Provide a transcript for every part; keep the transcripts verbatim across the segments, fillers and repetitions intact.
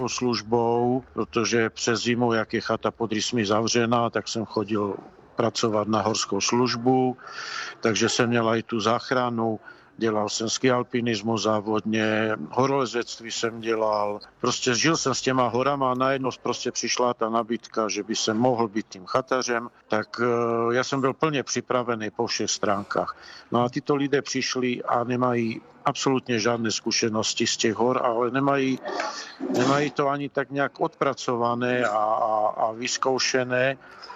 službou, protože přes zimu, jak je chata pod rysmi zavřená, tak jsem chodil pracovat na horskou službu, takže jsem měl aj tu záchranu. Dělal jsem ski alpinismus závodně, horolezectví jsem dělal. Prostě žil jsem s těma horama a najednou prostě přišla ta nabídka, že by jsem mohl být tím chatařem. Tak uh, já jsem byl plně připravený po všech stránkách. No a tyto lidé přišli a nemají absolutně žádné zkušenosti z těch hor, ale nemají, nemají to ani tak nějak odpracované a, a, a vyzkoušené.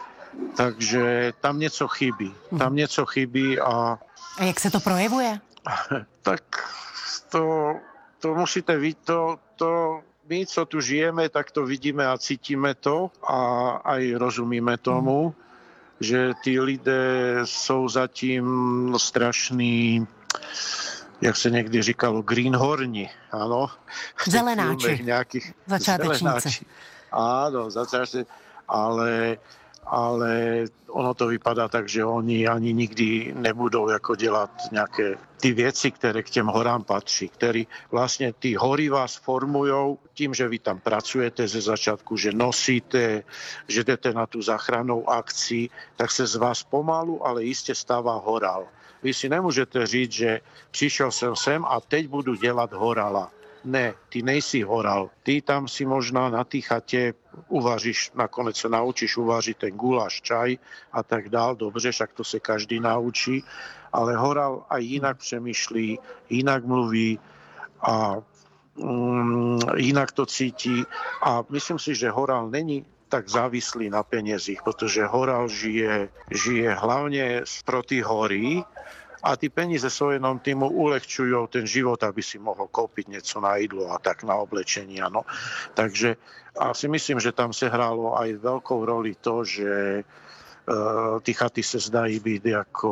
Takže tam něco chybí. Tam něco chybí a... A jak se to projevuje? Tak to, to musíte vidět, to, to my, co tu žijeme, tak to vidíme a cítíme to a aj rozumíme tomu, mm. že tí lidé jsou zatím strašný, jak se někdy říkalo, greenhorni, ano. Zelenáči, nějakých, začátečníci. Zelenáči. Áno, začátečníci, ale... ale ono to vypadá tak, že oni ani nikdy nebudou jako dělat nějaké ty věci, které k těm horám patří, které vlastně ty hory vás formujou tím, že vy tam pracujete ze začátku, že nosíte, že jdete na tu záchrannou akci, tak se z vás pomalu, ale jistě stává horál. Vy si nemůžete říct, že přišel jsem sem a teď budu dělat horala. Ne, ty nejsi horal. Ty tam si možná na té chatě uvaříš, nakonec se naučíš uvařit ten guláš, čaj a tak dál. Dobře, však to se každý naučí. Ale horal aj jinak přemýšlí, jinak mluví a um, jinak to cítí. A myslím si, že horal není tak závislý na penězích, protože horal žije, žije hlavně pro ty hory, a ty peníze jsou jenom týmu ulehčují ten život, aby si mohl koupit něco na jídlo a tak na oblečení, ano. Takže a si myslím, že tam se hrálo aj velkou roli to, že uh, ty chaty se zdají být jako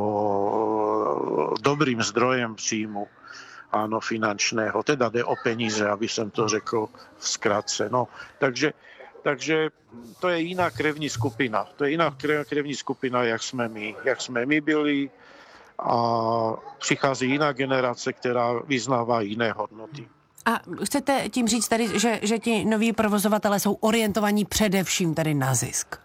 uh, dobrým zdrojem příjmu, ano, finančného. Teda jde o peníze, aby jsem to řekl v zkratce. No, takže Takže to je jiná krevní skupina. To je jiná krevní skupina, jak jsme my, jak jsme my byli. A přichází jiná generace, která vyznává jiné hodnoty. A chcete tím říct tady, že, že ti noví provozovatelé jsou orientovaní především tady na zisk?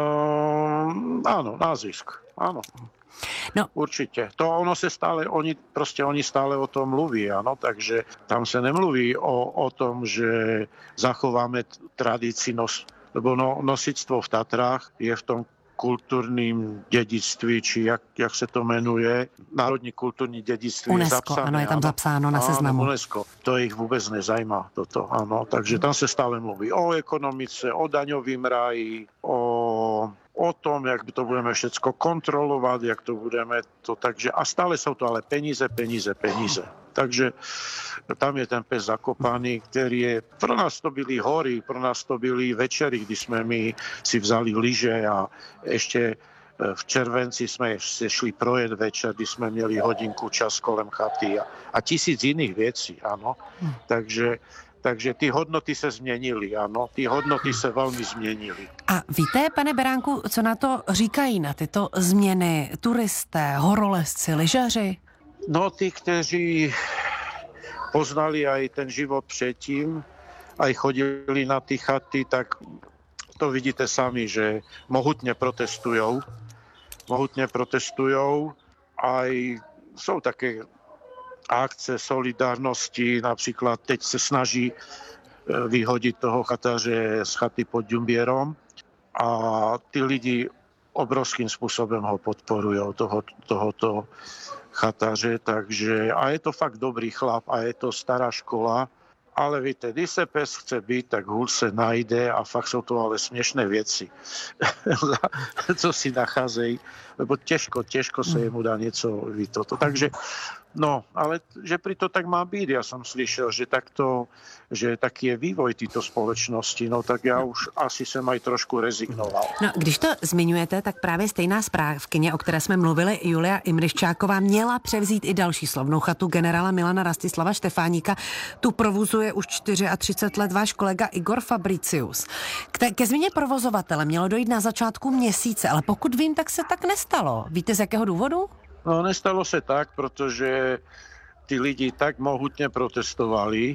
Um, ano, na zisk, ano. No. Určitě. To ono se stále, oni prostě oni stále o tom mluví, ano, takže tam se nemluví o, o tom, že zachováme tradici nos, nebo no, nosičstvo v Tatrách je v tom kulturním dědictví, či jak, jak se to jmenuje, národní kulturní dědictví. UNESCO, zapsané, ano, je tam ano, zapsáno na seznamu. Ano, UNESCO, to jich vůbec nezajímá, toto, ano, takže tam se stále mluví o ekonomice, o daňovým ráji, o, o tom, jak to budeme všecko kontrolovat, jak to budeme to, takže a stále jsou to ale peníze, peníze, peníze. Takže tam je ten pes zakopaný, který je, pro nás to byly hory, pro nás to byly večery, kdy jsme my si vzali lyže a ještě v červenci jsme se šli projet večer, kdy jsme měli hodinku čas kolem chaty a, a tisíc jiných věcí, ano. Hmm. Takže Takže ty hodnoty se změnily, ano, ty hodnoty se velmi změnily. A víte, pane Beránku, co na to říkají, na tyto změny turisté, horolezci, lyžaři? No, ty, kteří poznali aj ten život předtím, aj chodili na ty chaty, tak to vidíte sami, že mohutně protestujou. Mohutně protestujou, aj jsou také akce solidárnosti, například teď se snaží vyhodit toho chataře z chaty pod Ďumbierom a ty lidi obrovským způsobem ho podporují, toho, tohoto chataře, takže a je to fakt dobrý chlap a je to stará škola, ale víte, když se pes chce být, tak hůl se najde a fakt jsou to ale směšné věci, co si nacházejí, lebo těžko, těžko se jemu dá něco vytoto. Takže no, ale že pri to tak má být. Já jsem slyšel, že takto, že taký je vývoj této společnosti, no tak já už asi jsem aj trošku rezignoval. No, když to zmiňujete, tak právě stejná správkyně, o které jsme mluvili, Julia Imriščáková, měla převzít i další slavnou chatu generála Milana Rastislava Štefáníka. Tu provozuje už třicet čtyři let váš kolega Igor Fabricius. K ke změně provozovatele mělo dojít na začátku měsíce, ale pokud vím, tak se tak nestalo. Víte, z jakého důvodu? No, nestalo se tak, protože ty lidi tak mohutně protestovali,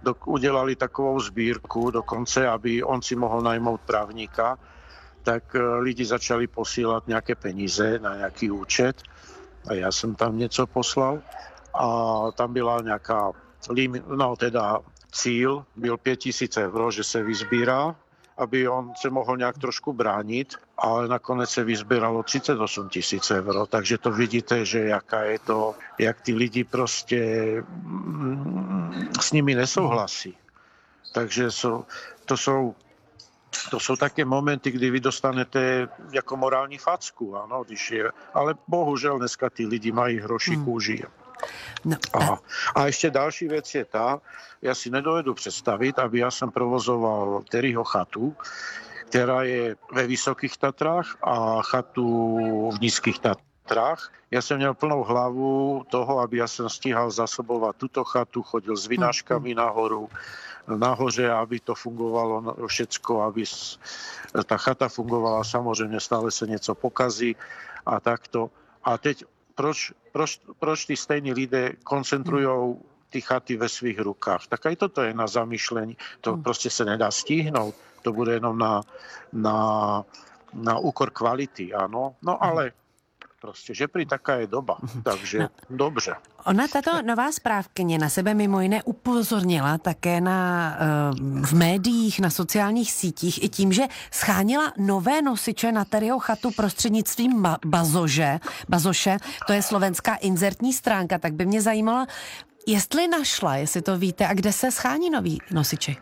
do, udělali takovou sbírku dokonce, aby on si mohl najmout právníka, tak lidi začali posílat nějaké peníze na nějaký účet a já jsem tam něco poslal a tam byla nějaká limit, no teda cíl byl pět tisíc eur, že se vyzbírá, aby on se mohl nějak trošku bránit, ale nakonec se vyzbíralo třicet osm tisíc eur, takže to vidíte, že jaká je to, jak ty lidi prostě mm, s nimi nesouhlasí. Takže jsou, to jsou To jsou také momenty, kdy vy dostanete jako morální facku, ano, když je, ale bohužel dneska ty lidi mají hroší hmm. kůži. No, a, a ještě další věc je ta, já si nedovedu představit, aby já jsem provozoval Terryho chatu, která je ve Vysokých Tatrách a chatu v Nízkých Tatrách. Já jsem měl plnou hlavu toho, aby já jsem stíhal zasobovat tuto chatu, chodil s vynáškami nahoru, nahoře, aby to fungovalo všecko, aby ta chata fungovala, samozřejmě stále se něco pokazí a takto. A teď proč, proč, proč ty stejní lidé koncentrují ty chaty ve svých rukách? Tak aj toto je na zamýšlení. To prostě se nedá stihnout. To bude jenom na, na, na úkor kvality, ano. No ale prostě, že prý taká je doba, takže no. Dobře. Ona, tato nová správkyně, na sebe mimo jiné upozornila také na, v médiích, na sociálních sítích i tím, že schánila nové nosiče na Terryho chatu prostřednictvím Bazože. Bazoše, to je slovenská inzertní stránka, tak by mě zajímalo, jestli našla, jestli to víte, a kde se schání noví nosiči?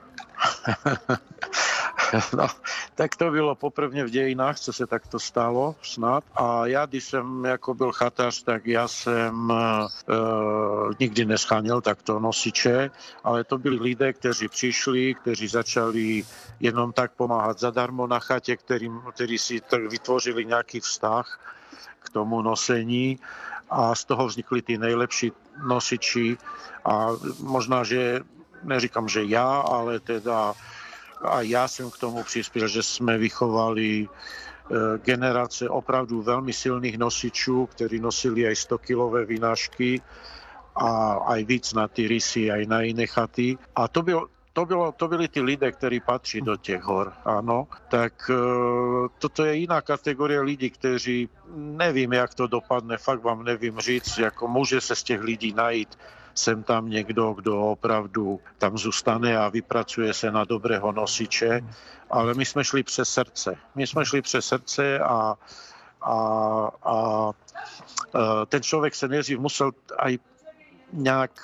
No, tak to bylo poprvně v dějinách, co se takto stalo snad. A já, když jsem jako byl chatář, tak já jsem e, nikdy neschánil takto nosiče, ale to byli lidé, kteří přišli, kteří začali jenom tak pomáhat zadarmo na chatě, kterým, kteří si vytvořili nějaký vztah k tomu nosení a z toho vznikly ty nejlepší nosiči a možná, že neříkám, že já, ale teda a já jsem k tomu přispěl, že jsme vychovali generace opravdu velmi silných nosičů, kteří nosili aj stokilové vynášky a aj víc na ty rysy, aj na jiné chaty. A to bylo To, bylo, to byli ty lidé, kteří patří do těch hor, ano. Tak e, toto je jiná kategorie lidí, kteří, nevím, jak to dopadne, fakt vám nevím říct, jako může se z těch lidí najít sem tam někdo, kdo opravdu tam zůstane a vypracuje se na dobrého nosiče, ale my jsme šli přes srdce. My jsme šli přes srdce a, a, a ten člověk se nejdřív musel aj nějak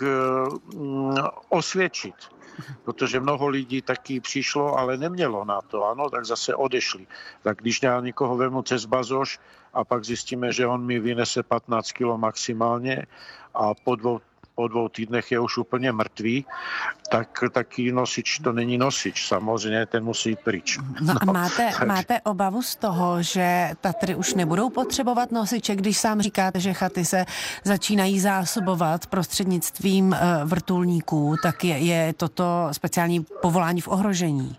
osvědčit, protože mnoho lidí taky přišlo, ale nemělo na to, ano, tak zase odešli. Tak když já někoho vemu cez Bazoš a pak zjistíme, že on mi vynese patnáct kilo maximálně a po dvou po dvou týdnech je už úplně mrtvý, tak taký nosič to není nosič. Samozřejmě ten musí jít pryč. No, no a máte, máte obavu z toho, že Tatry už nebudou potřebovat nosiče, když sám říkáte, že chaty se začínají zásobovat prostřednictvím vrtulníků, tak je, je toto speciální povolání v ohrožení?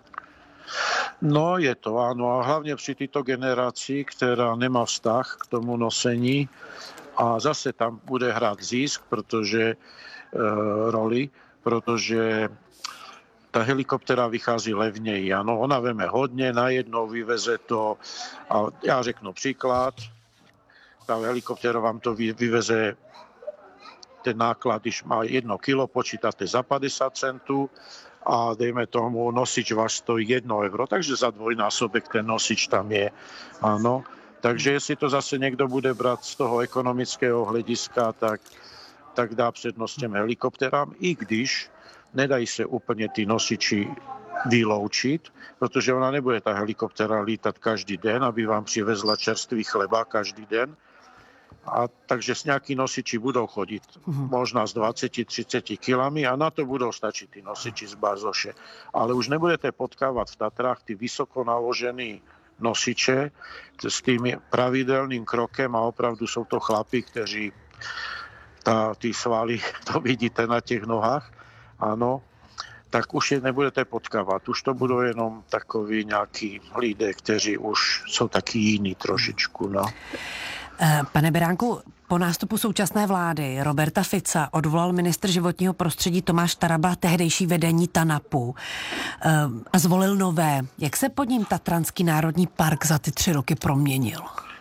No je to, ano. A hlavně při této generaci, která nemá vztah k tomu nosení, a zase tam bude hrát zisk, protože e, roli, protože ta helikoptera vychází levněji. Ano, ona veme hodně, najednou vyveze to, a já řeknu příklad, ta helikoptera vám to vyveze, ten náklad, když má jedno kilo, počítáte za padesát centů a dejme tomu, nosič vás stojí jedno euro, takže za dvojnásobek ten nosič tam je, ano. Takže jestli to zase někdo bude brát z toho ekonomického hlediska, tak, tak dá přednost těm helikopterám, i když nedají se úplně ty nosiči vyloučit, protože ona nebude ta helikoptera lítat každý den, aby vám přivezla čerstvý chleba každý den. A takže s nějaký nosiči budou chodit uh-huh. možná s dvacet třicet kilami a na to budou stačit ty nosiči z Bazoše. Ale už nebudete potkávat v Tatrách ty vysoko naložený nosiče s tím pravidelným krokem a opravdu jsou to chlapi, kteří ta, ty svaly, to vidíte na těch nohách, ano, tak už je nebudete potkávat. Už to budou jenom takoví nějaký lidé, kteří už jsou taky jiní trošičku, no. Pane Beránku, Po nástupu současné vlády Roberta Fica odvolal ministr životního prostředí Tomáš Taraba tehdejší vedení TANAPu a zvolil nové. Jak se pod ním Tatranský národní park za ty tři roky proměnil?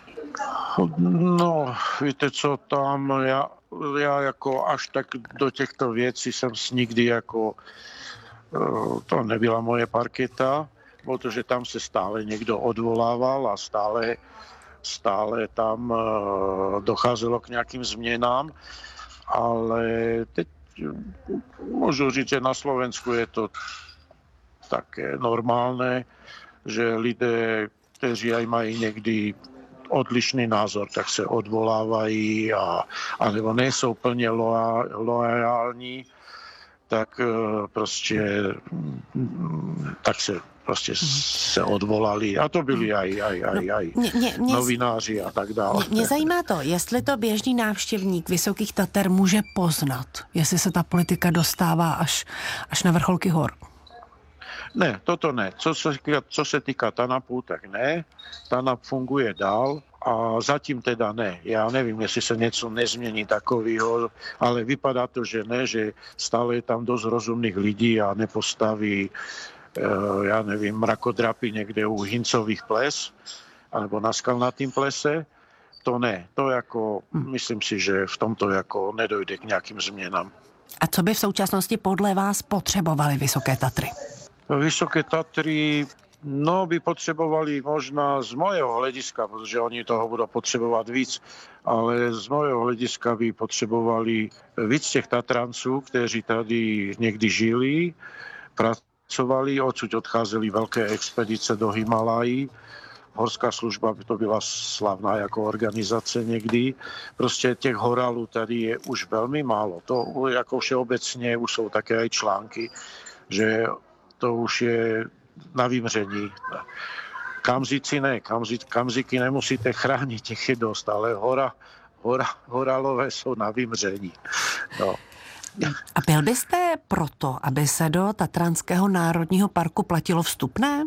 No, víte co, tam já, já jako až tak do těchto věcí jsem nikdy jako, to nebyla moje parketa, protože tam se stále někdo odvolával a stále, stále tam docházelo k nějakým změnám, ale teď můžu říct, že na Slovensku je to také normálne, že lidé, kteří aj mají někdy odlišný názor, tak se odvolávají a, alebo nejsou plně loajální, tak prostě tak se prostě se odvolali. A to byli aj, aj, aj, aj mě, mě, mě, novináři a tak dále. Mě, mě zajímá to, jestli to běžný návštěvník Vysokých Tater může poznat, jestli se ta politika dostává až, až na vrcholky hor. Ne, toto ne. Co se, co se týká TANAPu, tak ne. TANAP funguje dál a zatím teda ne. Já nevím, jestli se něco nezmění takového, ale vypadá to, že ne, že stále je tam dost rozumných lidí a nepostaví, já nevím, mrakodrapy někde u Hincových ples alebo na Skalnatým plese. To ne. To jako, myslím si, že v tomto jako nedojde k nějakým změnám. A co by v současnosti podle vás potřebovaly Vysoké Tatry? Vysoké Tatry, no by potřebovali možná z mojho hlediska, protože oni toho budou potřebovat víc, ale z mojho hlediska by potřebovali víc těch Tatranců, kteří tady někdy žili, pracovali, odsud odcházeli velké expedice do Himalají. Horská služba by to byla slavná jako organizace někdy. Prostě těch horálů tady je už velmi málo. To jako všeobecně už jsou také aj články, že to už je na vymření. Kamzici ne, kamzi, kamziky nemusíte chránit, těch je dost, ale hora, hora, horálové jsou na vymření. No. A byl byste proto, aby se do Tatranského národního parku platilo vstupné?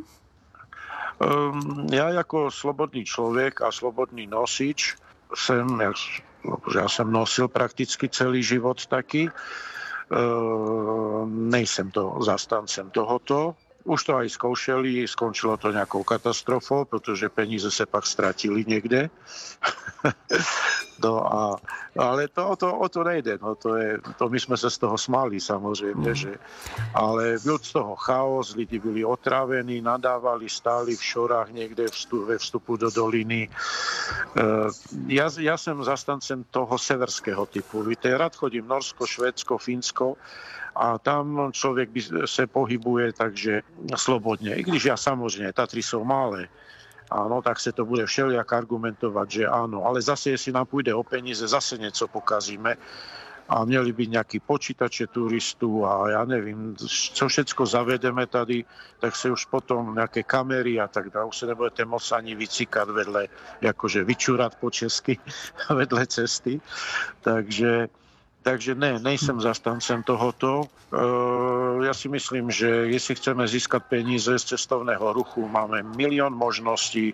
Um, já jako slobodný člověk a slobodný nosič jsem, já, já jsem nosil prakticky celý život taky, Uh, nejsem to zastancem tohoto. Už to aj zkoušeli, skončilo to nějakou katastrofou, protože peníze se pak ztratili někde. No a, ale to, to, o to nejde. No to je, to my jsme se z toho smáli samozřejmě, že, ale byl z toho chaos, lidi byli otrávení, nadávali, stáli v šorách někde vstup, ve vstupu do doliny. Uh, já, já jsem zastancem toho severského typu. Víte, rád chodím Norsko, Švédsko, Fínsko a tam člověk by se pohybuje takže slobodně. I když já samozřejmě, Tatry jsou malé, ano, tak se to bude všelijak argumentovat, že ano, ale zase, jestli nám půjde o peníze, zase něco pokazíme a měli by nějaký počítače turistů a já nevím, co všecko zavedeme tady, tak se už potom nějaké kamery a tak dále, už se nebudete moc ani vycíkat vedle, jakože vyčurat po česky vedle cesty, takže Takže ne, nejsem zastancem tohoto. Ja si myslím, že jestli chceme získat peníze z cestovného ruchu, máme milión možností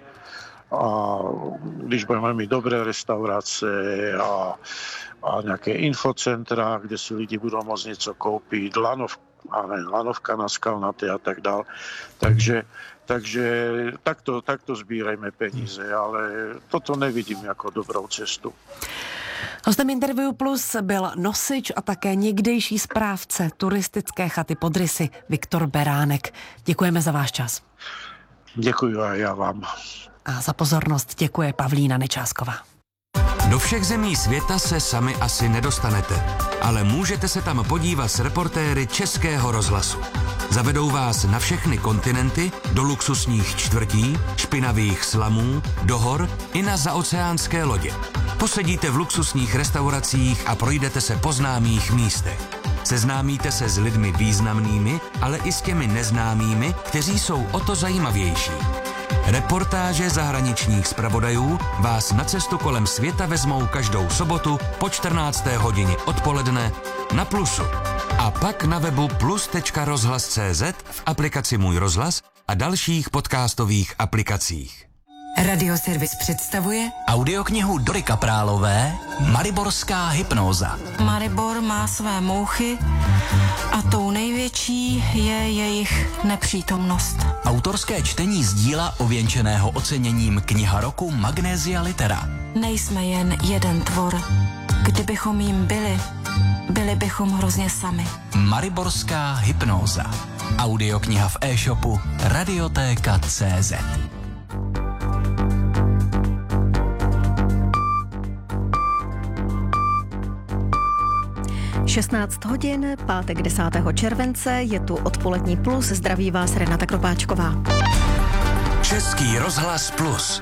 a když budeme mít dobré restaurace a, a nějaké infocentra, kde si lidi budou moct něco koupit, lanov, a ne, lanovka na Skalnaté a tak dál. Takže, takže takto, takto sbírajme peníze, ale toto nevidím jako dobrou cestu. Hostem Interview Plus byl nosič a také někdejší správce turistické chaty Pod Rysy Viktor Beránek. Děkujeme za váš čas. Děkuji a já vám. A za pozornost děkuje Pavlína Nečásková. Do všech zemí světa se sami asi nedostanete, ale můžete se tam podívat s reportéry Českého rozhlasu. Zavedou vás na všechny kontinenty, do luxusních čtvrtí, špinavých slamů, do hor i na zaoceánské lodě. Posedíte v luxusních restauracích a projdete se po známých místech. Seznámíte se s lidmi významnými, ale i s těmi neznámými, kteří jsou o to zajímavější. Reportáže zahraničních zpravodajů vás na cestu kolem světa vezmou každou sobotu po čtrnácté hodině odpoledne na Plusu. A pak na webu plus tečka rozhlas tečka cé zet, v aplikaci Můj rozhlas a dalších podcastových aplikacích. Radioservis představuje audioknihu Dory Kaprálové Mariborská hypnóza. Maribor má své mouchy a tou největší je jejich nepřítomnost. Autorské čtení z díla ověnčeného oceněním Kniha roku Magnesia Litera. Nejsme jen jeden tvor. Kdybychom jim byli, byli bychom hrozně sami. Mariborská hypnóza. Audiokniha v e-shopu Radiotéka tečka cé zet. šestnáct hodin, pátek desátého července, je tu Odpolední plus, zdraví vás Renata Kropáčková. Český rozhlas plus.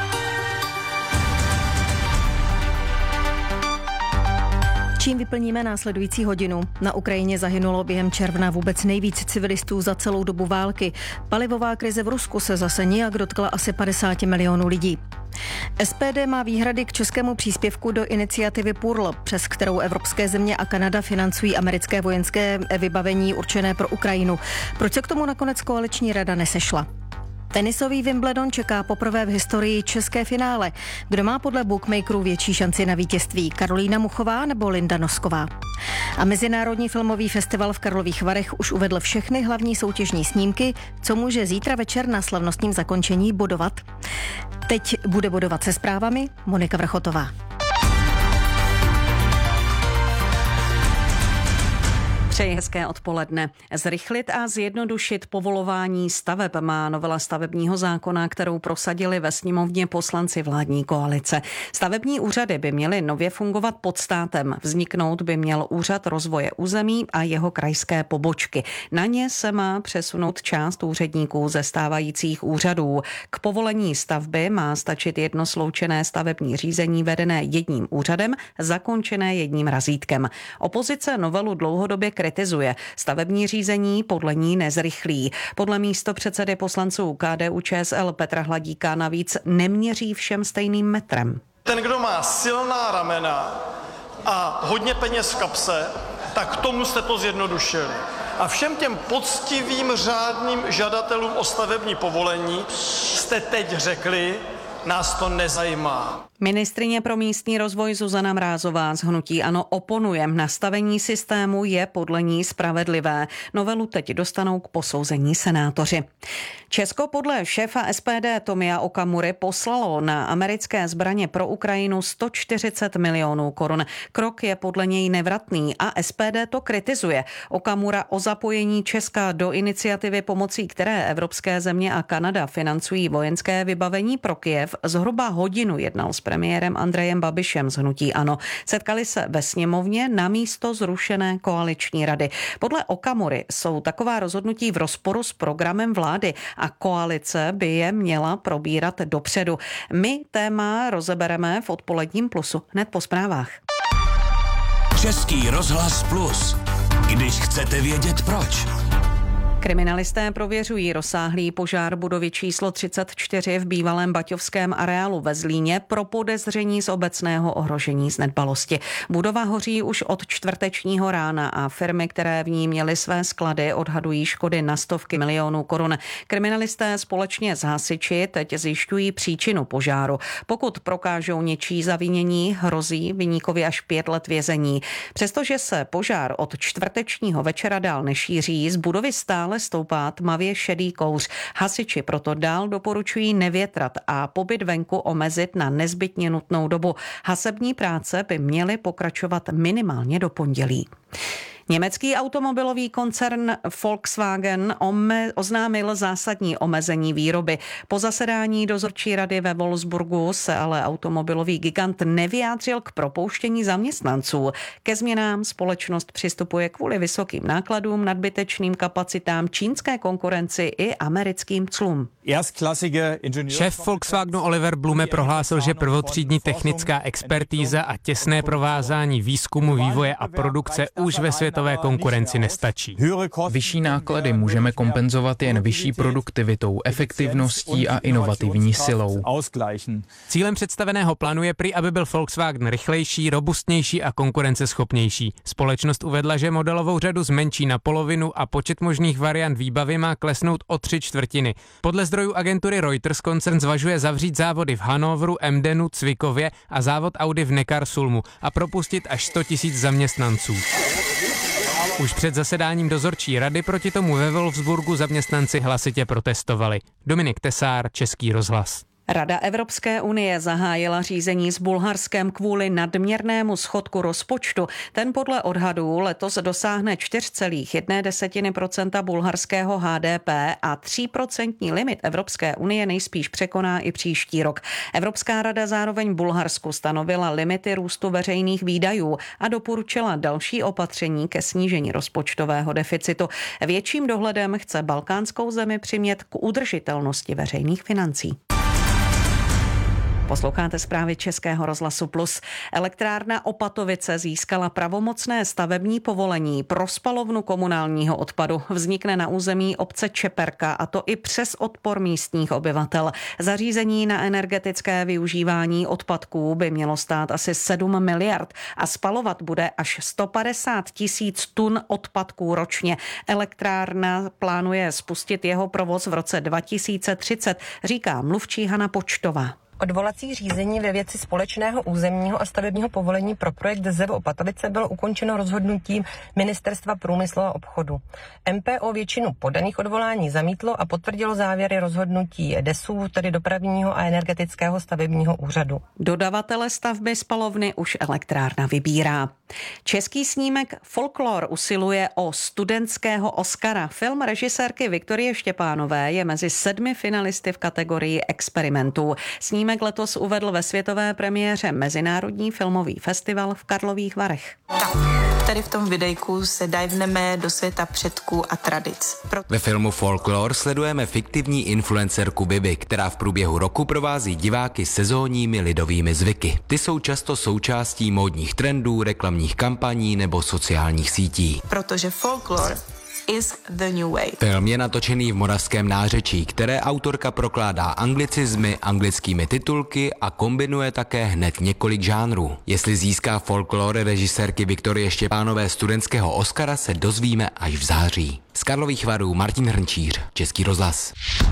Čím vyplníme následující hodinu? Na Ukrajině zahynulo během června vůbec nejvíc civilistů za celou dobu války. Palivová krize v Rusku se zase nijak dotkla asi padesát milionů lidí. S P D má výhrady k českému příspěvku do iniciativy P U R L, přes kterou evropské země a Kanada financují americké vojenské vybavení určené pro Ukrajinu. Proč se k tomu nakonec koaliční rada nesešla? Tenisový Wimbledon čeká poprvé v historii české finále. Kdo má podle bookmakerů větší šanci na vítězství? Karolína Muchová nebo Linda Nosková? A Mezinárodní filmový festival v Karlových Varech už uvedl všechny hlavní soutěžní snímky, co může zítra večer na slavnostním zakončení bodovat. Teď bude bodovat se zprávami Monika Vrchotová. Přeji hezké odpoledne. Zrychlit a zjednodušit povolování staveb má novela stavebního zákona, kterou prosadili ve sněmovně poslanci vládní koalice. Stavební úřady by měly nově fungovat pod státem. Vzniknout by měl úřad rozvoje území a jeho krajské pobočky. Na ně se má přesunout část úředníků ze stávajících úřadů. K povolení stavby má stačit jedno sloučené stavební řízení vedené jedním úřadem, zakončené jedním razítkem. Opozice novelu dlouhodobě kritizuje. Stavební řízení podle ní nezrychlí. Podle místopředsedy poslanců K D U Č S L Petra Hladíka navíc neměří všem stejným metrem. Ten, kdo má silná ramena a hodně peněz v kapse, tak tomu jste to zjednodušili. A všem těm poctivým řádným žadatelům o stavební povolení jste teď řekli, nás to nezajímá. Ministryně pro místní rozvoj Zuzana Mrázová z hnutí ANO oponuje. Nastavení systému je podle ní spravedlivé. Novelu teď dostanou k posouzení senátoři. Česko podle šéfa S P D Tomia Okamury poslalo na americké zbraně pro Ukrajinu sto čtyřicet milionů korun. Krok je podle něj nevratný a S P D to kritizuje. Okamura o zapojení Česka do iniciativy, pomocí které evropské země a Kanada financují vojenské vybavení pro Kyjev, zhruba hodinu jednal s premiérem Andrejem Babišem z hnutí ANO. Setkali se ve sněmovně na místo zrušené koaliční rady. Podle Okamury jsou taková rozhodnutí v rozporu s programem vlády a koalice by je měla probírat dopředu. My téma rozebereme v Odpoledním plusu hned po zprávách. Český rozhlas plus. Když chcete vědět proč. Kriminalisté prověřují rozsáhlý požár budovy číslo třicet čtyři v bývalém baťovském areálu ve Zlíně pro podezření z obecného ohrožení z nedbalosti. Budova hoří už od čtvrtečního rána a firmy, které v ní měly své sklady, odhadují škody na stovky milionů korun. Kriminalisté společně s hasiči teď zjišťují příčinu požáru. Pokud prokážou něčí zavinění, hrozí viníkovi až pět let vězení. Přestože se požár od čtvrtečního večera dál nešíří, z budovy stále stoupá tmavě šedý kouř. Hasiči proto dál doporučují nevětrat a pobyt venku omezit na nezbytně nutnou dobu. Hasební práce by měly pokračovat minimálně do pondělí. Německý automobilový koncern Volkswagen ome- oznámil zásadní omezení výroby. Po zasedání dozorčí rady ve Wolfsburgu se ale automobilový gigant nevyjádřil k propouštění zaměstnanců. Ke změnám společnost přistupuje kvůli vysokým nákladům, nadbytečným kapacitám, čínské konkurenci i americkým clům. Šéf Volkswagenu Oliver Blume prohlásil, že prvotřídní technická expertíza a těsné provázání výzkumu, vývoje a produkce už ve světě celosvětové konkurenci nestačí. Vyšší náklady můžeme kompenzovat jen vyšší produktivitou, efektivností a inovativní silou. Cílem představeného plánu je prý, aby byl Volkswagen rychlejší, robustnější a konkurenceschopnější. Společnost uvedla, že modelovou řadu zmenší na polovinu a počet možných variant výbavy má klesnout o tři čtvrtiny. Podle zdrojů agentury Reuters koncern zvažuje zavřít závody v Hannoveru, Emdenu, Cvikově a závod Audi v Neckarsulmu a propustit až sto tisíc zaměstnanců. Už před zasedáním dozorčí rady proti tomu ve Wolfsburgu zaměstnanci hlasitě protestovali. Dominik Tesár, Český rozhlas. Rada Evropské unie zahájila řízení s Bulharskem kvůli nadměrnému schodku rozpočtu. Ten podle odhadů letos dosáhne čtyři celá jedna procenta bulharského H D P a tříprocentní limit Evropské unie nejspíš překoná i příští rok. Evropská rada zároveň Bulharsku stanovila limity růstu veřejných výdajů a doporučila další opatření ke snížení rozpočtového deficitu. Větším dohledem chce balkánskou zemi přimět k udržitelnosti veřejných financí. Posloucháte zprávy Českého rozhlasu Plus. Elektrárna Opatovice získala pravomocné stavební povolení pro spalovnu komunálního odpadu. Vznikne na území obce Čeperka, a to i přes odpor místních obyvatel. Zařízení na energetické využívání odpadků by mělo stát asi sedm miliard a spalovat bude až sto padesát tisíc tun odpadků ročně. Elektrárna plánuje spustit jeho provoz v roce dva tisíce třicet, říká mluvčí Hana Počtová. Odvolací řízení ve věci společného územního a stavebního povolení pro projekt ZEV Opatovice bylo ukončeno rozhodnutím Ministerstva průmyslu a obchodu. M P O většinu podaných odvolání zamítlo a potvrdilo závěry rozhodnutí D E S U, tedy dopravního a energetického stavebního úřadu. Dodavatele stavby spalovny už elektrárna vybírá. Český snímek Folklor usiluje o studentského Oscara. Film režisérky Viktorie Štěpánové je mezi sedmi finalisty v kategorii experimentů. Snímek letos uvedl ve světové premiéře Mezinárodní filmový festival v Karlových Varech. Tak, tady v tom videjku se divneme do světa předků a tradic. Pro... Ve filmu Folklor sledujeme fiktivní influencerku Bibi, která v průběhu roku provází diváky sezónními lidovými zvyky. Ty jsou často součástí módních trendů, reklamních kampaní nebo sociálních sítí. Protože folklor is the new way. Film je natočený v moravském nářečí, které autorka prokládá anglicizmy, anglickými titulky a kombinuje také hned několik žánrů. Jestli získá Folklor režisérky Viktorie Štěpánové studentského Oscara, se dozvíme až v září. Z Karlových Varů Martin Hrnčíř, Český rozhlas.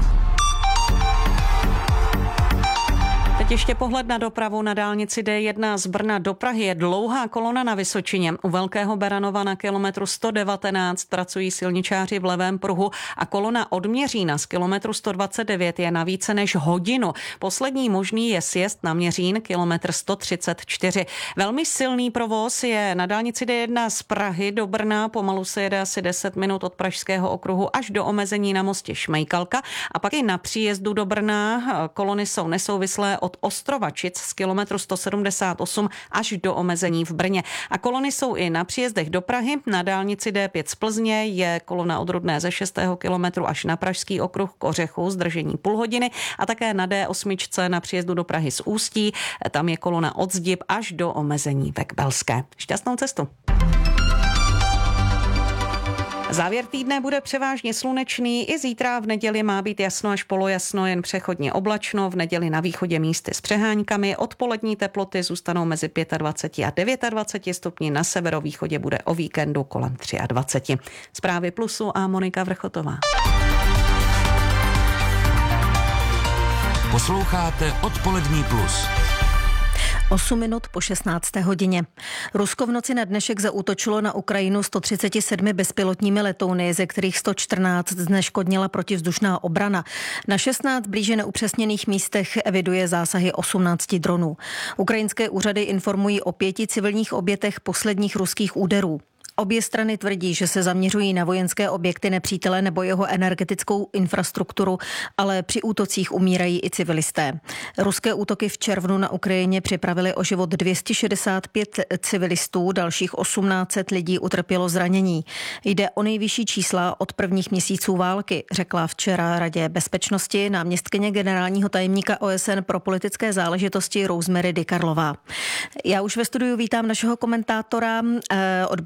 Teď ještě pohled na dopravu. Na dálnici D jedna z Brna do Prahy je dlouhá kolona na Vysočině. U Velkého Beranova na kilometru sto devatenáct pracují silničáři v levém pruhu a kolona od Měřína z kilometru sto dvacet devět je na více než hodinu. Poslední možný je sjezd na Měřín, kilometr sto třicet čtyři. Velmi silný provoz je na dálnici D jedna z Prahy do Brna. Pomalu se jede asi deset minut od Pražského okruhu až do omezení na mostě Šmejkalka a pak i na příjezdu do Brna. Kolony jsou nesouvislé od Ostrovačic z kilometru sto sedmdesát osm až do omezení v Brně. A kolony jsou i na příjezdech do Prahy. Na dálnici D pět z Plzně je kolona od Rudné ze šestého kilometru až na Pražský okruh k Ořechu, zdržení půl hodiny, a také na D osm na příjezdu do Prahy z Ústí. Tam je kolona od Zdib až do omezení ve Kbelské. Šťastnou cestu. Závěr týdne bude převážně slunečný, i zítra v neděli má být jasno až polojasno, jen přechodně oblačno, v neděli na východě místy s přeháňkami, odpolední teploty zůstanou mezi dvacet pět a dvacet devět stupni, na severovýchodě bude o víkendu kolem dvacet tři. Zprávy Plusu a Monika Vrchotová. Posloucháte Odpolední plus. osm minut po šestnácté hodině. Rusko v noci na dnešek zaútočilo na Ukrajinu sto třicet sedm bezpilotními letouny, ze kterých sto čtrnáct zneškodnila protivzdušná obrana. Na šestnáct blíže neupřesněných místech eviduje zásahy osmnáct dronů. Ukrajinské úřady informují o pěti civilních obětech posledních ruských úderů. Obě strany tvrdí, že se zaměřují na vojenské objekty nepřítele nebo jeho energetickou infrastrukturu, ale při útocích umírají i civilisté. Ruské útoky v červnu na Ukrajině připravily o život dvě stě šedesát pět civilistů, dalších osmnáct set lidí utrpělo zranění. Jde o nejvyšší čísla od prvních měsíců války, řekla včera Radě bezpečnosti náměstkyně generálního tajemníka O S N pro politické záležitosti Rosemary DiCarlová. Já už ve studiu vítám našeho komentátora, odborníka na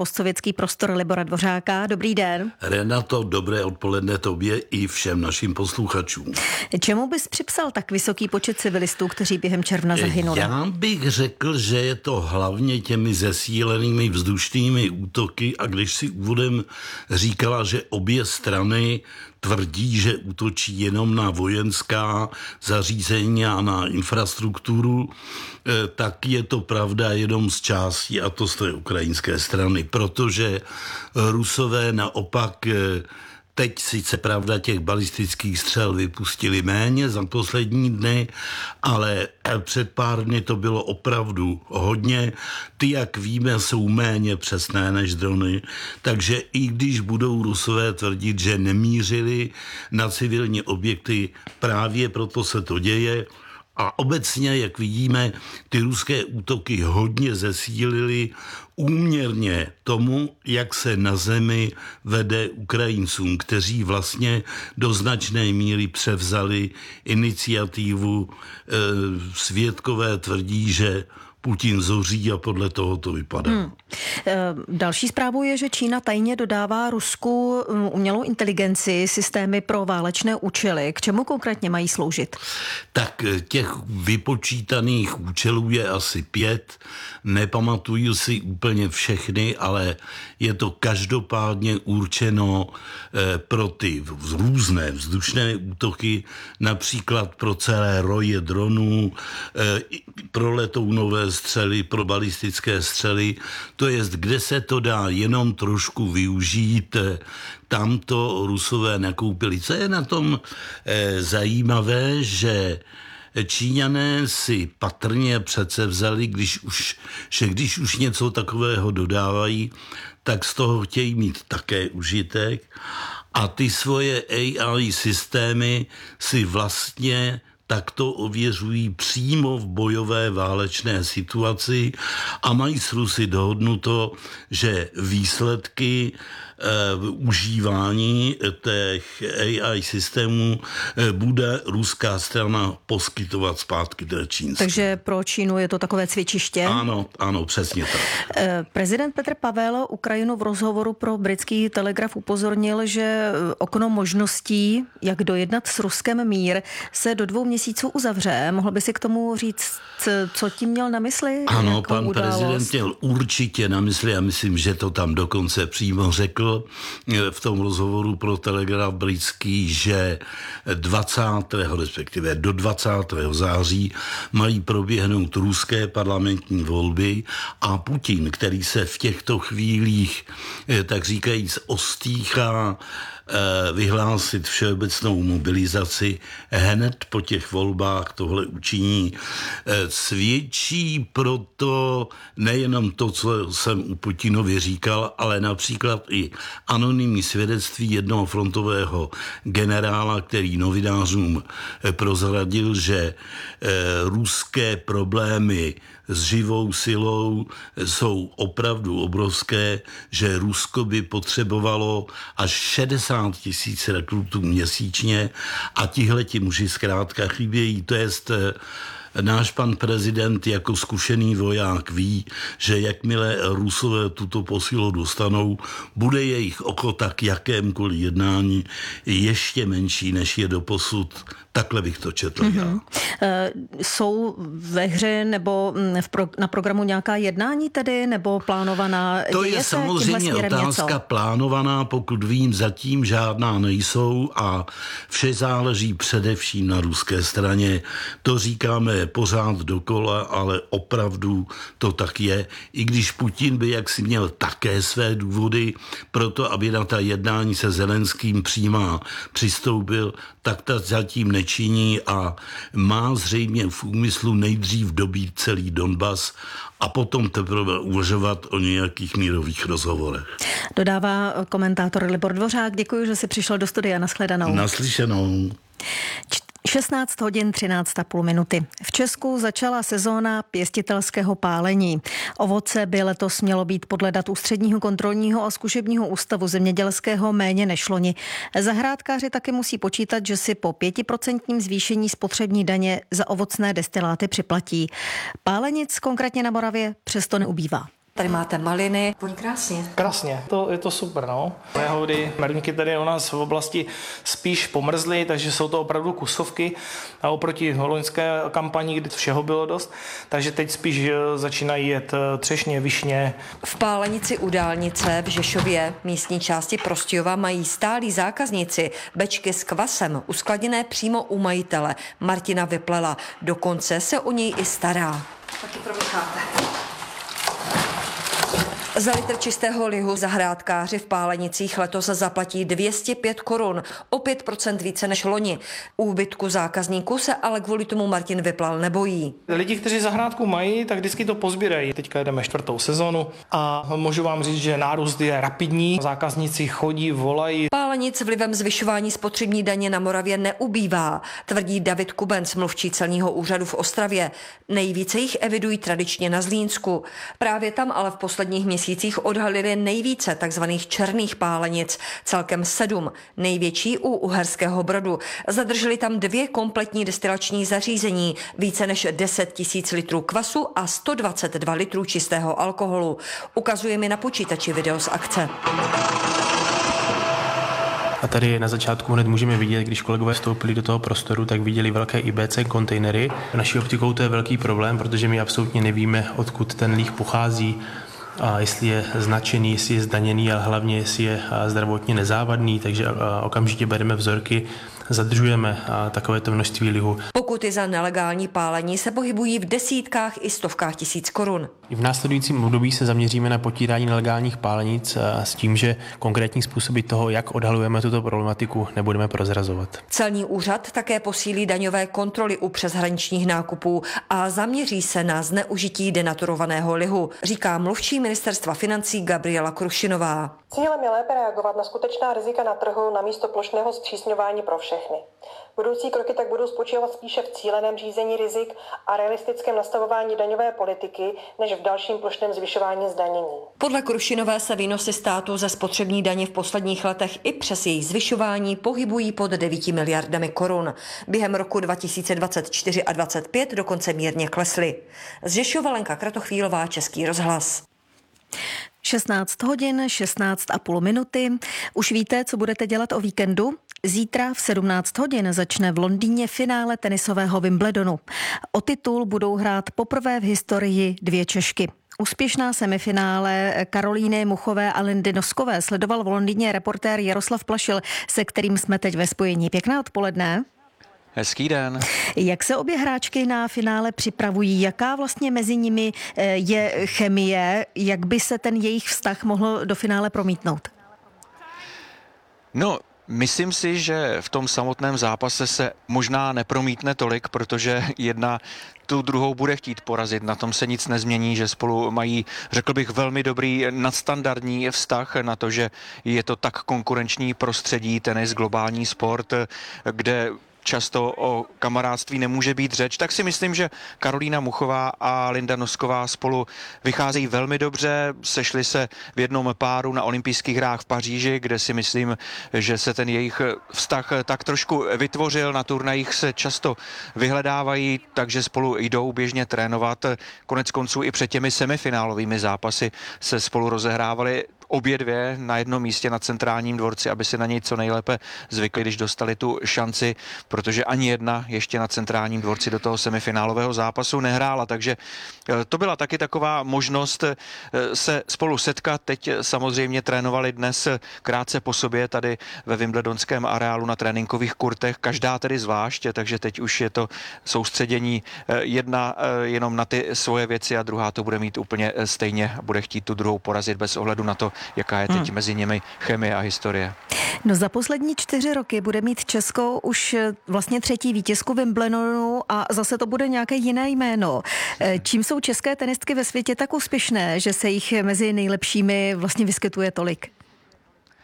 postsovětský prostor Libora Dvořáka. Dobrý den. Renato, dobré odpoledne tobě i všem našim posluchačům. Čemu bys připsal tak vysoký počet civilistů, kteří během června zahynuli? Já bych řekl, že je to hlavně těmi zesílenými vzdušnými útoky, a když si úvodem říkala, že obě strany tvrdí, že útočí jenom na vojenská zařízení a na infrastrukturu, tak je to pravda jenom z části, a to z té ukrajinské strany, protože Rusové naopak teď sice pravda těch balistických střel vypustili méně za poslední dny, ale před pár dny to bylo opravdu hodně. Ty, jak víme, jsou méně přesné než drony, takže i když budou Rusové tvrdit, že nemířili na civilní objekty, právě proto se to děje. A obecně, jak vidíme, ty ruské útoky hodně zesílily úměrně tomu, jak se na zemi vede Ukrajincům, kteří vlastně do značné míry převzali iniciativu. E, svědkové tvrdí, že Putin zoří a podle toho to vypadá. Hmm. Další zprávou je, že Čína tajně dodává Rusku umělou inteligenci, systémy pro válečné účely. K čemu konkrétně mají sloužit? Tak těch vypočítaných účelů je asi pět. Nepamatuju si úplně všechny, ale je to každopádně určeno pro ty různé vzdušné útoky, například pro celé roje dronů, pro letounové střely, pro balistické střely. To je, kde se to dá jenom trošku využít, tam to Rusové nakoupili. Co je na tom eh, zajímavé, že Číňané si patrně přece vzali, když už, že když už něco takového dodávají, tak z toho chtějí mít také užitek a ty svoje A I systémy si vlastně takto ověřují přímo v bojové válečné situaci a mají s Rusy dohodnuto, že výsledky Uh, užívání těch A I systémů uh, bude ruská strana poskytovat zpátky té čínské. Takže pro Čínu je to takové cvičiště? Ano, ano, přesně tak. Uh, prezident Petr Pavel Ukrajinu v rozhovoru pro britský Telegraf upozornil, že okno možností, jak dojednat s Ruskem mír, se do dvou měsíců uzavře. Mohl by si k tomu říct, co tím měl na mysli? Ano, pan událost? Prezident měl určitě na mysli a myslím, že to tam dokonce přímo řekl v tom rozhovoru pro Telegraf britský, že dvacátého respektive do dvacátého září mají proběhnout ruské parlamentní volby a Putin, který se v těchto chvílích, tak říkajíc, ostýchá vyhlásit všeobecnou mobilizaci, hned po těch volbách tohle učiní. Svědčí proto nejenom to, co jsem u Putinovi říkal, ale například i anonymní svědectví jednoho frontového generála, který novinářům prozradil, že ruské problémy s živou silou jsou opravdu obrovské, že Rusko by potřebovalo až šedesát tisíc rekrutů měsíčně a tihleti muži zkrátka chybějí. To jest náš pan prezident jako zkušený voják ví, že jakmile Rusové tuto posilu dostanou, bude jejich ochota k jakémkoliv jednání ještě menší, než je doposud. Takhle bych to četl mm-hmm. já. E, jsou ve hře nebo v pro, na programu nějaká jednání tedy, nebo plánovaná? To je samozřejmě otázka něco? Plánovaná, pokud vím, zatím žádná nejsou a vše záleží především na ruské straně. To říkáme pořád dokola, ale opravdu to tak je. I když Putin by jaksi měl také své důvody pro to, aby na ta jednání se Zelenským přímo přistoupil, tak ta zatím nečiní a má zřejmě v úmyslu nejdřív dobít celý Donbas a potom teprve uvažovat o nějakých mírových rozhovorech. Dodává komentátor Libor Dvořák. Děkuji, že jsi přišel do studia. Nashledanou. Naslyšenou. šestnáct hodin třináct a půl minuty. V Česku začala sezóna pěstitelského pálení. Ovoce by letos mělo být podle dat Ústředního kontrolního a zkušebního ústavu zemědělského méně než loni. Zahrádkáři taky musí počítat, že si po pětiprocentním zvýšení spotřební daně za ovocné destiláty připlatí. Pálenic konkrétně na Moravě přesto neubývá. Tady máte maliny, voní krásně. Krásně, to, je to super, no. Jehody, merníky tady u nás v oblasti spíš pomrzly, takže jsou to opravdu kusovky a oproti loňské kampani, kdy všeho bylo dost, takže teď spíš začínají jet třešně, višně. V Pálenici u dálnice v Žešově, místní části Prostějova, mají stálí zákazníci bečky s kvasem uskladněné přímo u majitele Martina Vyplela. Dokonce se o něj i stará. Taky promícháte. Za litr čistého lihu zahrádkáři v Pálenicích letos zaplatí dvě stě pět korun, o pět procent více než loni. Úbytku zákazníků se ale kvůli tomu Martin Vyplal nebojí. Lidi, kteří zahrádku mají, tak vždycky to pozbírají. Teďka jedeme čtvrtou sezonu a můžu vám říct, že nárůst je rapidní. Zákazníci chodí, volají. Pálenic vlivem zvyšování spotřební daně na Moravě neubývá, tvrdí David Kubenc, mluvčí celního úřadu v Ostravě. Nejvíce jich evidují tradičně na Zlínsku. Právě tam ale v posledních měsících měsících odhalili nejvíce takzvaných černých pálenic, celkem sedm, největší u Uherského Brodu. Zadrželi tam dvě kompletní destilační zařízení, více než deset tisíc litrů kvasu a sto dvacet dva litrů čistého alkoholu. Ukazuje mi na počítači video z akce. A tady na začátku hned můžeme vidět, když kolegové vstoupili do toho prostoru, tak viděli velké I B C kontejnery. Naší optikou to je velký problém, protože my absolutně nevíme, odkud ten líh pochází, a jestli je značený, jestli je zdaněný, ale hlavně jestli je zdravotně nezávadný, takže okamžitě bereme vzorky, zadržujeme takovéto množství lihu. Pokuty za nelegální pálení se pohybují v desítkách i stovkách tisíc korun. V následujícím období se zaměříme na potírání nelegálních pálenic s tím, že konkrétní způsoby toho, jak odhalujeme tuto problematiku, nebudeme prozrazovat. Celní úřad také posílí daňové kontroly u přeshraničních nákupů a zaměří se na zneužití denaturovaného lihu, říká mluvčí ministerstva financí Gabriela Krušinová. Cílem je lépe reagovat na skutečná rizika na trhu namísto plošného zpřísňování pro všechny. Budoucí kroky tak budou spočívat spíše v cíleném řízení rizik a realistickém nastavování daňové politiky, než v dalším plošném zvyšování zdanění. Podle Krušinové se výnosy státu ze spotřební daně v posledních letech i přes její zvyšování pohybují pod devíti miliardami korun. Během roku dva tisíce dvacet čtyři a dvacet pět dokonce mírně klesly. Z Žešova Lenka Kratochvílová, Český rozhlas. šestnáct hodin, šestnáct a půl minuty. Už víte, co budete dělat o víkendu? Zítra v sedmnáct hodin začne v Londýně finále tenisového Wimbledonu. O titul budou hrát poprvé v historii dvě Češky. Úspěšná semifinále Karolíny Muchové a Lindy Noskové sledoval v Londýně reportér Jaroslav Plašil, se kterým jsme teď ve spojení. Pěkné odpoledne. Hezký den. Jak se obě hráčky na finále připravují? Jaká vlastně mezi nimi je chemie? Jak by se ten jejich vztah mohl do finále promítnout? No, myslím si, že v tom samotném zápase se možná nepromítne tolik, protože jedna tu druhou bude chtít porazit. Na tom se nic nezmění, že spolu mají, řekl bych, velmi dobrý nadstandardní vztah na to, že je to tak konkurenční prostředí, tenis, globální sport, kde často o kamarádství nemůže být řeč, tak si myslím, že Karolína Muchová a Linda Nosková spolu vycházejí velmi dobře, sešli se v jednom páru na olympijských hrách v Paříži, kde si myslím, že se ten jejich vztah tak trošku vytvořil, na turnajích se často vyhledávají, takže spolu jdou běžně trénovat, konec konců i před těmi semifinálovými zápasy se spolu rozehrávali obě dvě na jednom místě na Centrálním dvorci, aby si na něj co nejlépe zvykli, když dostali tu šanci, protože ani jedna ještě na Centrálním dvorci do toho semifinálového zápasu nehrála, takže to byla taky taková možnost se spolu setkat. Teď samozřejmě trénovali dnes krátce po sobě tady ve Wimbledonském areálu na tréninkových kurtech, každá tedy zvlášť, takže teď už je to soustředění jedna jenom na ty svoje věci a druhá to bude mít úplně stejně, bude chtít tu druhou porazit bez ohledu na to, jaká je teď hmm. mezi nimi chemie a historie. No za poslední čtyři roky bude mít Česko už vlastně třetí vítězku Wimbledonu a zase to bude nějaké jiné jméno. Čím jsou české tenistky ve světě tak úspěšné, že se jich mezi nejlepšími vlastně vyskytuje tolik?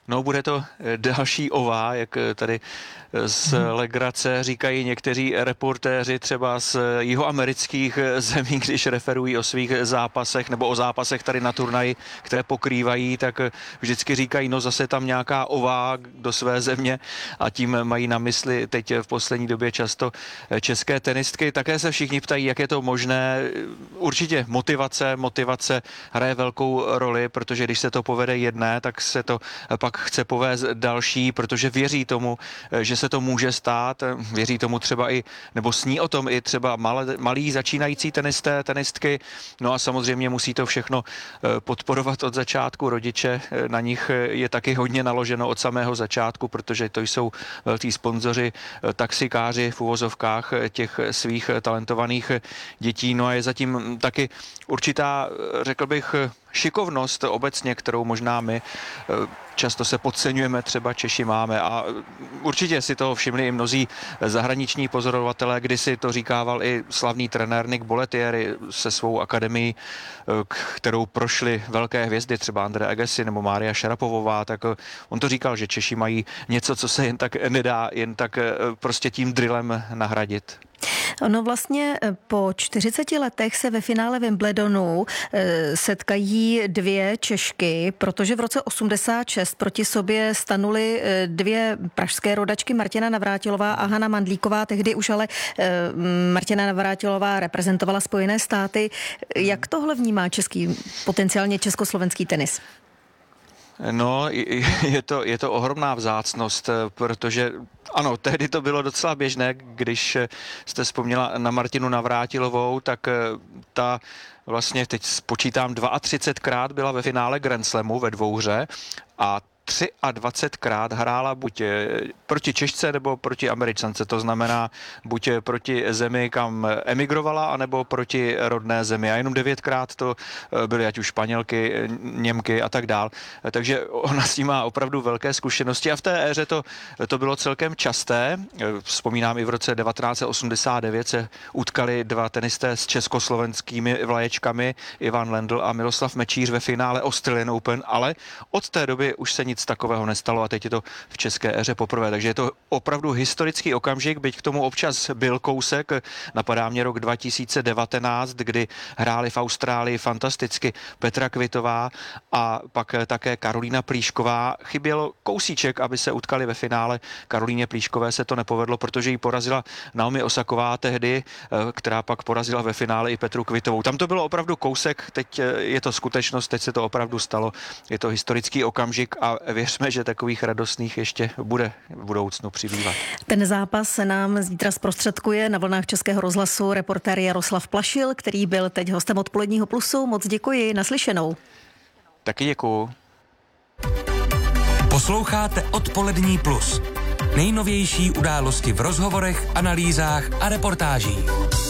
No, bude to další ová, jak tady z legrace říkají někteří reportéři třeba z jihoamerických zemí, když referují o svých zápasech nebo o zápasech tady na turnaji, které pokrývají, tak vždycky říkají, no zase tam nějaká ová do své země a tím mají na mysli teď v poslední době často české tenistky. Také se všichni ptají, jak je to možné. Určitě motivace, motivace hraje velkou roli, protože když se to povede jedné, tak se to pak chce povést další, protože věří tomu, že se to může stát, věří tomu třeba i, nebo sní o tom i třeba malé, malí začínající tenisté, tenistky, no a samozřejmě musí to všechno podporovat od začátku rodiče, na nich je taky hodně naloženo od samého začátku, protože to jsou velcí sponzoři, taxikáři v uvozovkách těch svých talentovaných dětí, no a je zatím taky určitá, řekl bych, šikovnost obecně, kterou možná my často se podceňujeme, třeba Češi máme a určitě si toho všimli i mnozí zahraniční pozorovatelé, kdysi to říkával i slavný trenér Nick Bollettieri se svou akademií, kterou prošly velké hvězdy, třeba Andre Agassi nebo Mária Šarapovová, tak on to říkal, že Češi mají něco, co se jen tak nedá, jen tak prostě tím drillem nahradit. Ono vlastně po čtyřiceti letech se ve finále Wimbledonu setkají dvě Češky, protože v roce osmdesát šest proti sobě stanuly dvě pražské rodačky, Martina Navrátilová a Hana Mandlíková. Tehdy už ale Martina Navrátilová reprezentovala Spojené státy. Jak tohle vnímá český, potenciálně československý tenis? No, je to, je to ohromná vzácnost, protože ano, tehdy to bylo docela běžné, když jste vzpomněla na Martinu Navrátilovou, tak ta vlastně teď spočítám dvacetkrát byla ve finále Grand Slamu ve dvouhře a dvacetkrát hrála buď proti Češce nebo proti Američance, to znamená buď proti zemi, kam emigrovala, anebo proti rodné zemi. A jenom devětkrát to byly ať už Španělky, Němky a tak dál. Takže ona s tím má opravdu velké zkušenosti a v té éře to, to bylo celkem časté. Vzpomínám, i v roce devatenáct osmdesát devět se utkali dva tenisté s československými vlaječkami, Ivan Lendl a Miroslav Mečíř ve finále Australian Open, ale od té doby už se nic takového nestalo a teď je to v české éře poprvé. Takže je to opravdu historický okamžik, byť k tomu občas byl kousek. Napadá mě rok dva tisíce devatenáct, kdy hráli v Austrálii fantasticky Petra Kvitová a pak také Karolína Plíšková. Chybělo kousíček, aby se utkali ve finále. Karolíně Plíškové se to nepovedlo, protože ji porazila Naomi Osaková tehdy, která pak porazila ve finále i Petru Kvitovou. Tam to bylo opravdu kousek, teď je to skutečnost, teď se to opravdu stalo. Je to historický okamžik a věřme, že takových radostných ještě bude v budoucnu přibývat. Ten zápas se nám zítra zprostředkuje na vlnách Českého rozhlasu reportér Jaroslav Plašil, který byl teď hostem Odpoledního plusu. Moc děkuji, naslyšenou. Taky děkuju. Posloucháte Odpolední plus. Nejnovější události v rozhovorech, analýzách a reportážích.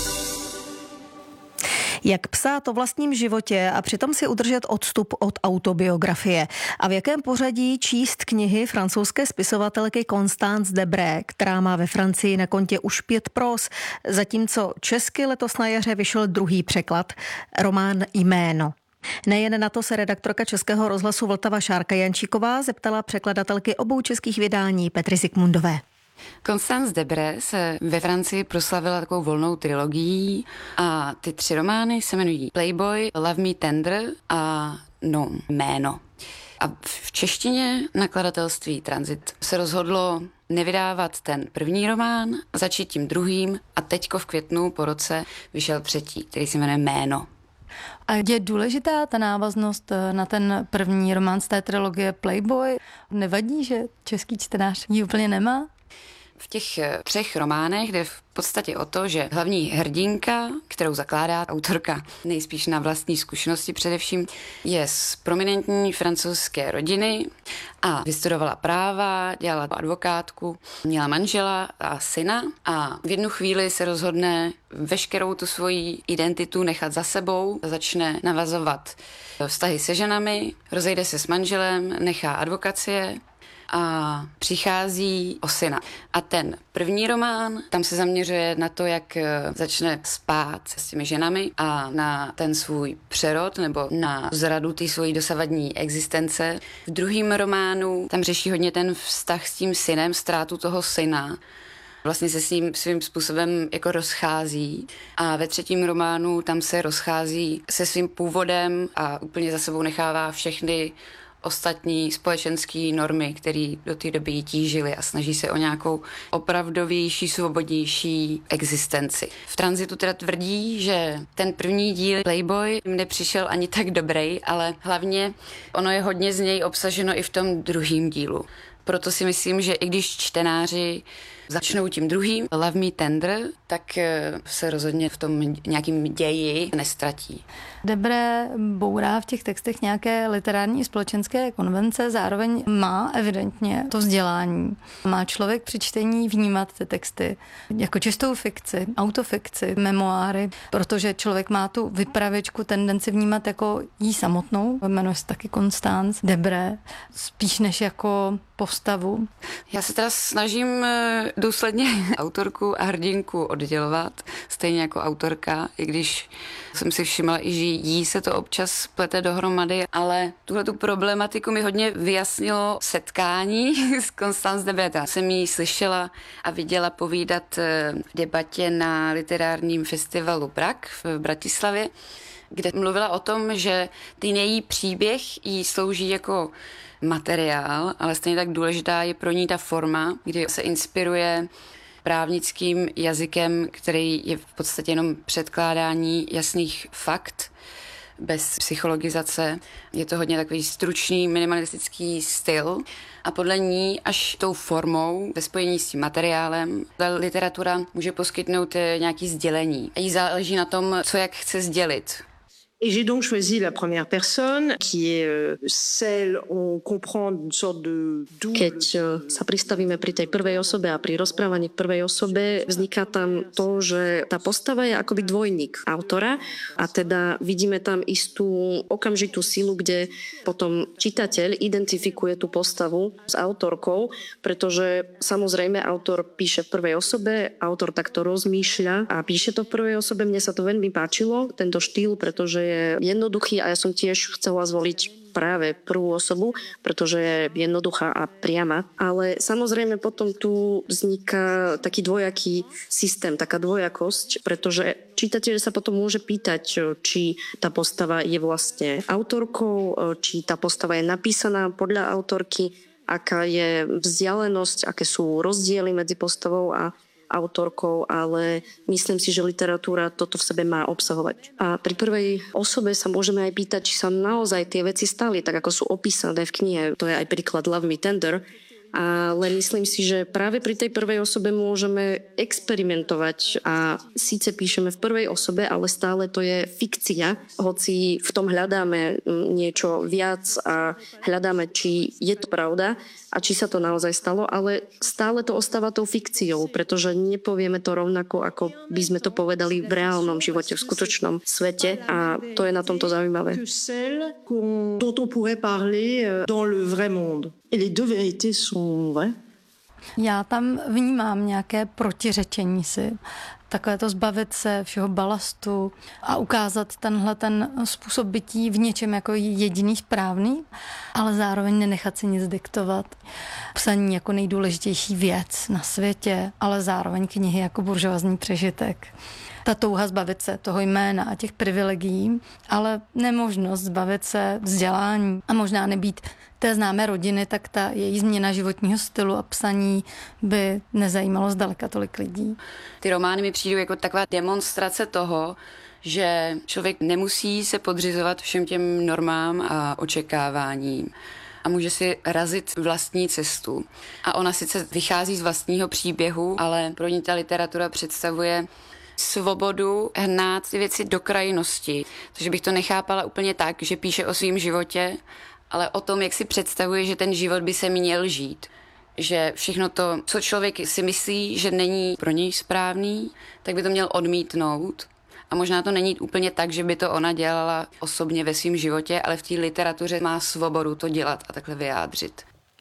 Jak psát o vlastním životě a přitom si udržet odstup od autobiografie. A v jakém pořadí číst knihy francouzské spisovatelky Constance Debré, která má ve Francii na kontě už pět pros, zatímco česky letos na jaře vyšel druhý překlad, román Jméno. Nejen na to se redaktorka Českého rozhlasu Vltava Šárka Jančíková zeptala překladatelky obou českých vydání Petry Zikmundové. Constance Debré se ve Francii proslavila takovou volnou trilogií a ty tři romány se jmenují Playboy, Love Me Tender a No, Jméno. A v češtině nakladatelství Transit se rozhodlo nevydávat ten první román, začít tím druhým a teďko v květnu po roce vyšel třetí, který se jmenuje Jméno. A je důležitá ta návaznost na ten první román z té trilogie Playboy? Nevadí, že český čtenář ji úplně nemá? V těch třech románech jde v podstatě o to, že hlavní hrdinka, kterou zakládá autorka nejspíš na vlastní zkušenosti především, je z prominentní francouzské rodiny a vystudovala práva, dělala advokátku, měla manžela a syna a v jednu chvíli se rozhodne veškerou tu svoji identitu nechat za sebou, začne navazovat vztahy se ženami, rozejde se s manželem, nechá advokacie a přichází o syna. A ten první román, tam se zaměřuje na to, jak začne spát s těmi ženami a na ten svůj přerod nebo na zradu té svojí dosavadní existence. V druhém románu tam řeší hodně ten vztah s tím synem, ztrátu toho syna. Vlastně se s ním svým způsobem jako rozchází a ve třetím románu tam se rozchází se svým původem a úplně za sebou nechává všechny ostatní společenské normy, které do té doby jí tížily a snaží se o nějakou opravdovější, svobodnější existenci. V Tranzitu teda tvrdí, že ten první díl Playboy jim nepřišel ani tak dobrý, ale hlavně ono je hodně z něj obsaženo i v tom druhém dílu. Proto si myslím, že i když čtenáři začnou tím druhým, Love Me Tender, tak se rozhodně v tom nějakým ději nestratí. Debré bourá v těch textech nějaké literární společenské konvence, zároveň má evidentně to vzdělání. Má člověk při čtení vnímat ty texty jako čistou fikci, autofikci, memoáry, protože člověk má tu vypravěčku tendenci vnímat jako jí samotnou, jmenuje se taky Constance Debré, spíš než jako postavu. Já se teda snažím důsledně autorku a hrdinku oddělovat, stejně jako autorka, i když jsem si všimla i, že jí se to občas plete dohromady, ale tuhle tu problematiku mi hodně vyjasnilo setkání s Constance Debré. Já jsem ji slyšela a viděla povídat v debatě na literárním festivalu Prague v Bratislavě, kde mluvila o tom, že ten její příběh jí slouží jako materiál, ale stejně tak důležitá je pro ní ta forma, kdy se inspiruje právnickým jazykem, který je v podstatě jenom předkládání jasných fakt, bez psychologizace. Je to hodně takový stručný, minimalistický styl a podle ní až tou formou, ve spojení s tím materiálem, ta literatura může poskytnout nějaké sdělení. A jí záleží na tom, co jak chce sdělit. Et j'ai donc choisi la première personne, qui est celle, on comprend une sorte de double... Keď sa pristavíme pri tej prvej osobe a pri rozprávaní v prvej osobe, vzniká tam to, že tá postava je akoby dvojník autora a teda vidíme tam istú okamžitú silu, kde potom čitateľ identifikuje tú postavu s autorkou, pretože samozrejme autor píše v prvej osobe, autor takto rozmýšľa a píše to v prvej osobe. Mne sa to veľmi páčilo, tento štýl, pretože je jednoduchý a ja som tiež chcela zvoliť práve prvú osobu, pretože je jednoduchá a priama. Ale samozrejme potom tu vzniká taký dvojaký systém, taká dvojakosť, pretože čitateľ sa potom môže pýtať, či tá postava je vlastne autorkou, či tá postava je napísaná podľa autorky, aká je vzdialenosť, aké sú rozdiely medzi postavou a autorkou, ale myslím si, že literatúra toto v sebe má obsahovať. A pri prvej osobe sa môžeme aj pýtať, či sa naozaj tie veci stali, tak ako sú opísané v knihe. To je aj príklad Love Me Tender. Ale myslím si, že práve pri tej prvej osobe môžeme experimentovať a síce píšeme v prvej osobe, ale stále to je fikcia, hoci v tom hľadáme niečo viac a hľadáme, či je to pravda a či sa to naozaj stalo, ale stále to ostáva tou fikciou, pretože nepovieme to rovnako, ako by sme to povedali v reálnom živote, v skutočnom svete a to je na tomto zaujímavé. Dont on pourrait parler dans le vrai monde. Et les deux vérités sont vraies. Já tam vnímám nějaké protiřečení si. Takové to zbavit se všeho balastu a ukázat tenhle ten způsob bytí v něčem jako jediný správný, ale zároveň nenechat si nic diktovat. Psaní jako nejdůležitější věc na světě, ale zároveň knihy jako buržoazní přežitek. Ta touha zbavit se toho jména a těch privilegií, ale nemožnost zbavit se vzdělání a možná nebýt té známé rodiny, tak ta její změna životního stylu a psaní by nezajímalo zdaleka tolik lidí. Ty romány mi přijdou jako taková demonstrace toho, že člověk nemusí se podřizovat všem těm normám a očekáváním a může si razit vlastní cestu. A ona sice vychází z vlastního příběhu, ale pro ní ta literatura představuje svobodu hnát ty věci do krajnosti. Takže bych to nechápala úplně tak, že píše o svém životě, ale o tom, jak si představuje, že ten život by se měl žít. Že všechno to, co člověk si myslí, že není pro něj správný, tak by to měl odmítnout. A možná to není úplně tak, že by to ona dělala osobně ve svém životě, ale v té literatuře má svobodu to dělat a takhle vyjádřit.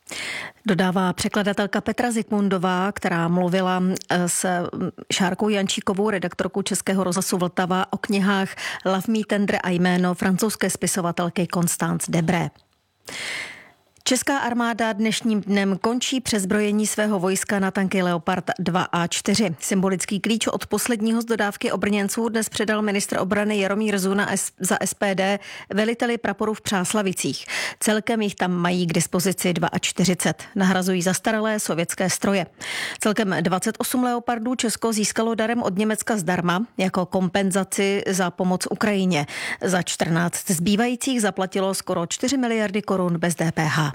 Dodává překladatelka Petra Zikmundová, která mluvila s Šárkou Jančíkovou, redaktorkou Českého rozhlasu Vltava, o knihách Love Me Tender a Jméno francouzské spisovatelky Constance Debré. Česká armáda dnešním dnem končí přezbrojení svého vojska na tanky Leopard dva A čtyři. Symbolický klíč od posledního z dodávky obrněnců dnes předal ministr obrany Jaromír Zuna za S P D veliteli praporu v Přáslavicích. Celkem jich tam mají k dispozici čtyřicet dva. Nahrazují zastaralé sovětské stroje. Celkem dvacet osm Leopardů Česko získalo darem od Německa zdarma jako kompenzaci za pomoc Ukrajině. Za čtrnáct zbývajících zaplatilo skoro čtyři miliardy korun bez D P H.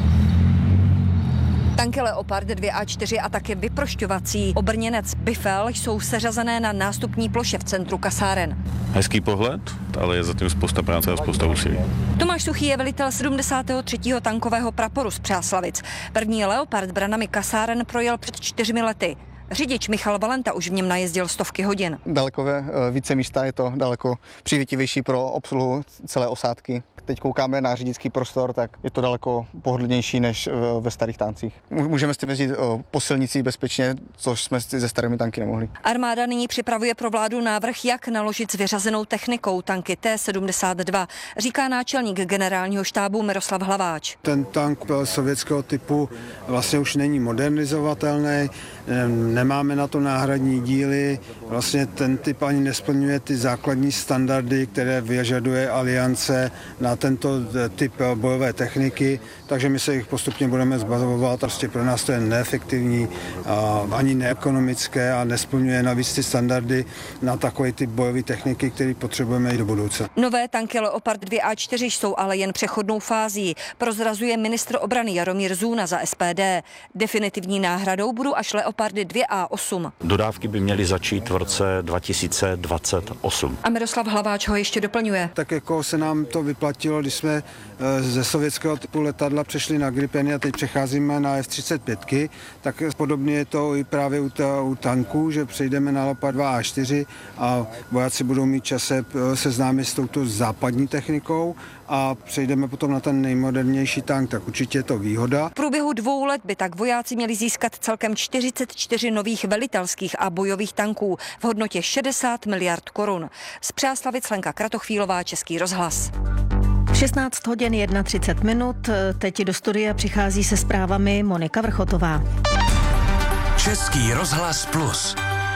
Tanky Leopard dva A čtyři a také vyprošťovací obrněnec Bifel jsou seřazené na nástupní ploše v centru kasáren. Hezký pohled, ale je zatím spousta práce a spousta úsilí. Tomáš Suchý je velitel sedmdesátého třetího tankového praporu z Přáslavic. První Leopard branami kasáren projel před čtyřmi lety. Řidič Michal Valenta už v něm najezdil stovky hodin. Daleko více místa, je to daleko přívětivější pro obsluhu celé osádky. Teď koukáme na řidičský prostor, tak je to daleko pohodlnější než ve starých tancích. Můžeme s tím jezdit po silnici bezpečně, což jsme se starými tanky nemohli. Armáda nyní připravuje pro vládu návrh, jak naložit s vyřazenou technikou tanky T sedmdesát dva, říká náčelník generálního štábu Miroslav Hlaváč. Ten tank sovětského typu vlastně už není modernizovatelný, nemáme na to náhradní díly, vlastně ten typ ani nesplňuje ty základní standardy, které vyžaduje Aliance na tento typ bojové techniky, takže my se jich postupně budeme zbavovat. Prostě pro nás to je neefektivní, a ani neekonomické a nesplňuje navíc ty standardy na takový typ bojové techniky, který potřebujeme i do budoucna. Nové tanky Leopard dva A čtyři jsou ale jen přechodnou fází, prozrazuje ministr obrany Jaromír Zuna za S P D. Definitivní náhradou budou až Leopardy dva A osm. Dodávky by měly začít v roce dva tisíce dvacet osm. A Miroslav Hlaváč ho ještě doplňuje. Tak jako se nám to vyplatilo, když jsme ze sovětského typu letadla přešli na Gripeny a teď přecházíme na F třicet pět, tak podobně je to i právě u, ta, u tanků, že přejdeme na Leopard dva A čtyři a vojáci budou mít čas se seznámit s touto západní technikou a přejdeme potom na ten nejmodernější tank, tak určitě je to výhoda. V průběhu dvou let by tak vojáci měli získat celkem čtyřicet čtyři nových velitelských a bojových tanků v hodnotě šedesát miliard korun. Z Přáslavic Lenka Kratochvílová, Český rozhlas. šestnáct hodin třicet jedna minut, teď do studia přichází se zprávami Monika Vrchotová. Český rozhlas plus.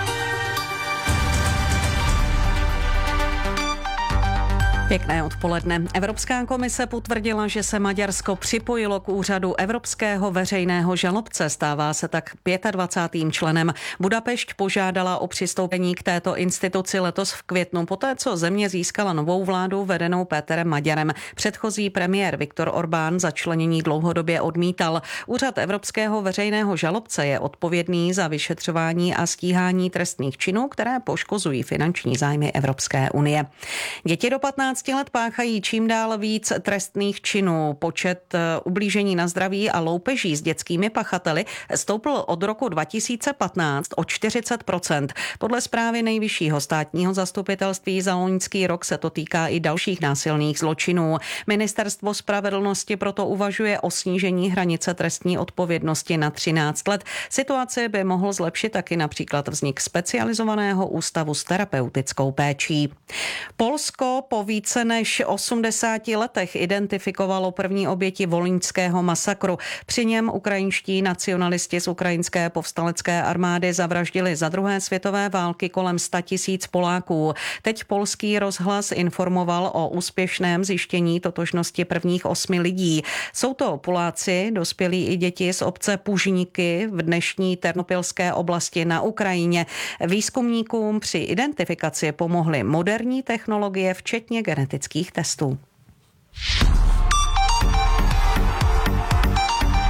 Pěkné odpoledne. Evropská komise potvrdila, že se Maďarsko připojilo k úřadu Evropského veřejného žalobce. Stává se tak dvacátým pátým členem. Budapešť požádala o přistoupení k této instituci letos v květnu, poté co země získala novou vládu vedenou Péterem Maďarem. Předchozí premiér Viktor Orbán začlenění dlouhodobě odmítal. Úřad Evropského veřejného žalobce je odpovědný za vyšetřování a stíhání trestných činů, které poškozují finanční zájmy Evropské unie. Děti do patnácti let páchají čím dál víc trestných činů. Počet ublížení na zdraví a loupeží s dětskými pachateli stoupl od roku dva tisíce patnáct o čtyřicet procent. Podle zprávy Nejvyššího státního zastupitelství za loňský rok se to týká i dalších násilných zločinů. Ministerstvo spravedlnosti proto uvažuje o snížení hranice trestní odpovědnosti na třináct let. Situaci by mohl zlepšit taky například vznik specializovaného ústavu s terapeutickou péčí. Polsko po více než osmdesáti letech identifikovalo první oběti volyňského masakru. Při něm ukrajinští nacionalisti z ukrajinské povstalecké armády zavraždili za druhé světové války kolem sta tisíc Poláků. Teď polský rozhlas informoval o úspěšném zjištění totožnosti prvních osmi lidí. Jsou to Poláci, dospělí i děti z obce Pužníky v dnešní Ternopilské oblasti na Ukrajině. Výzkumníkům při identifikaci pomohly moderní technologie, včetně genetických testů.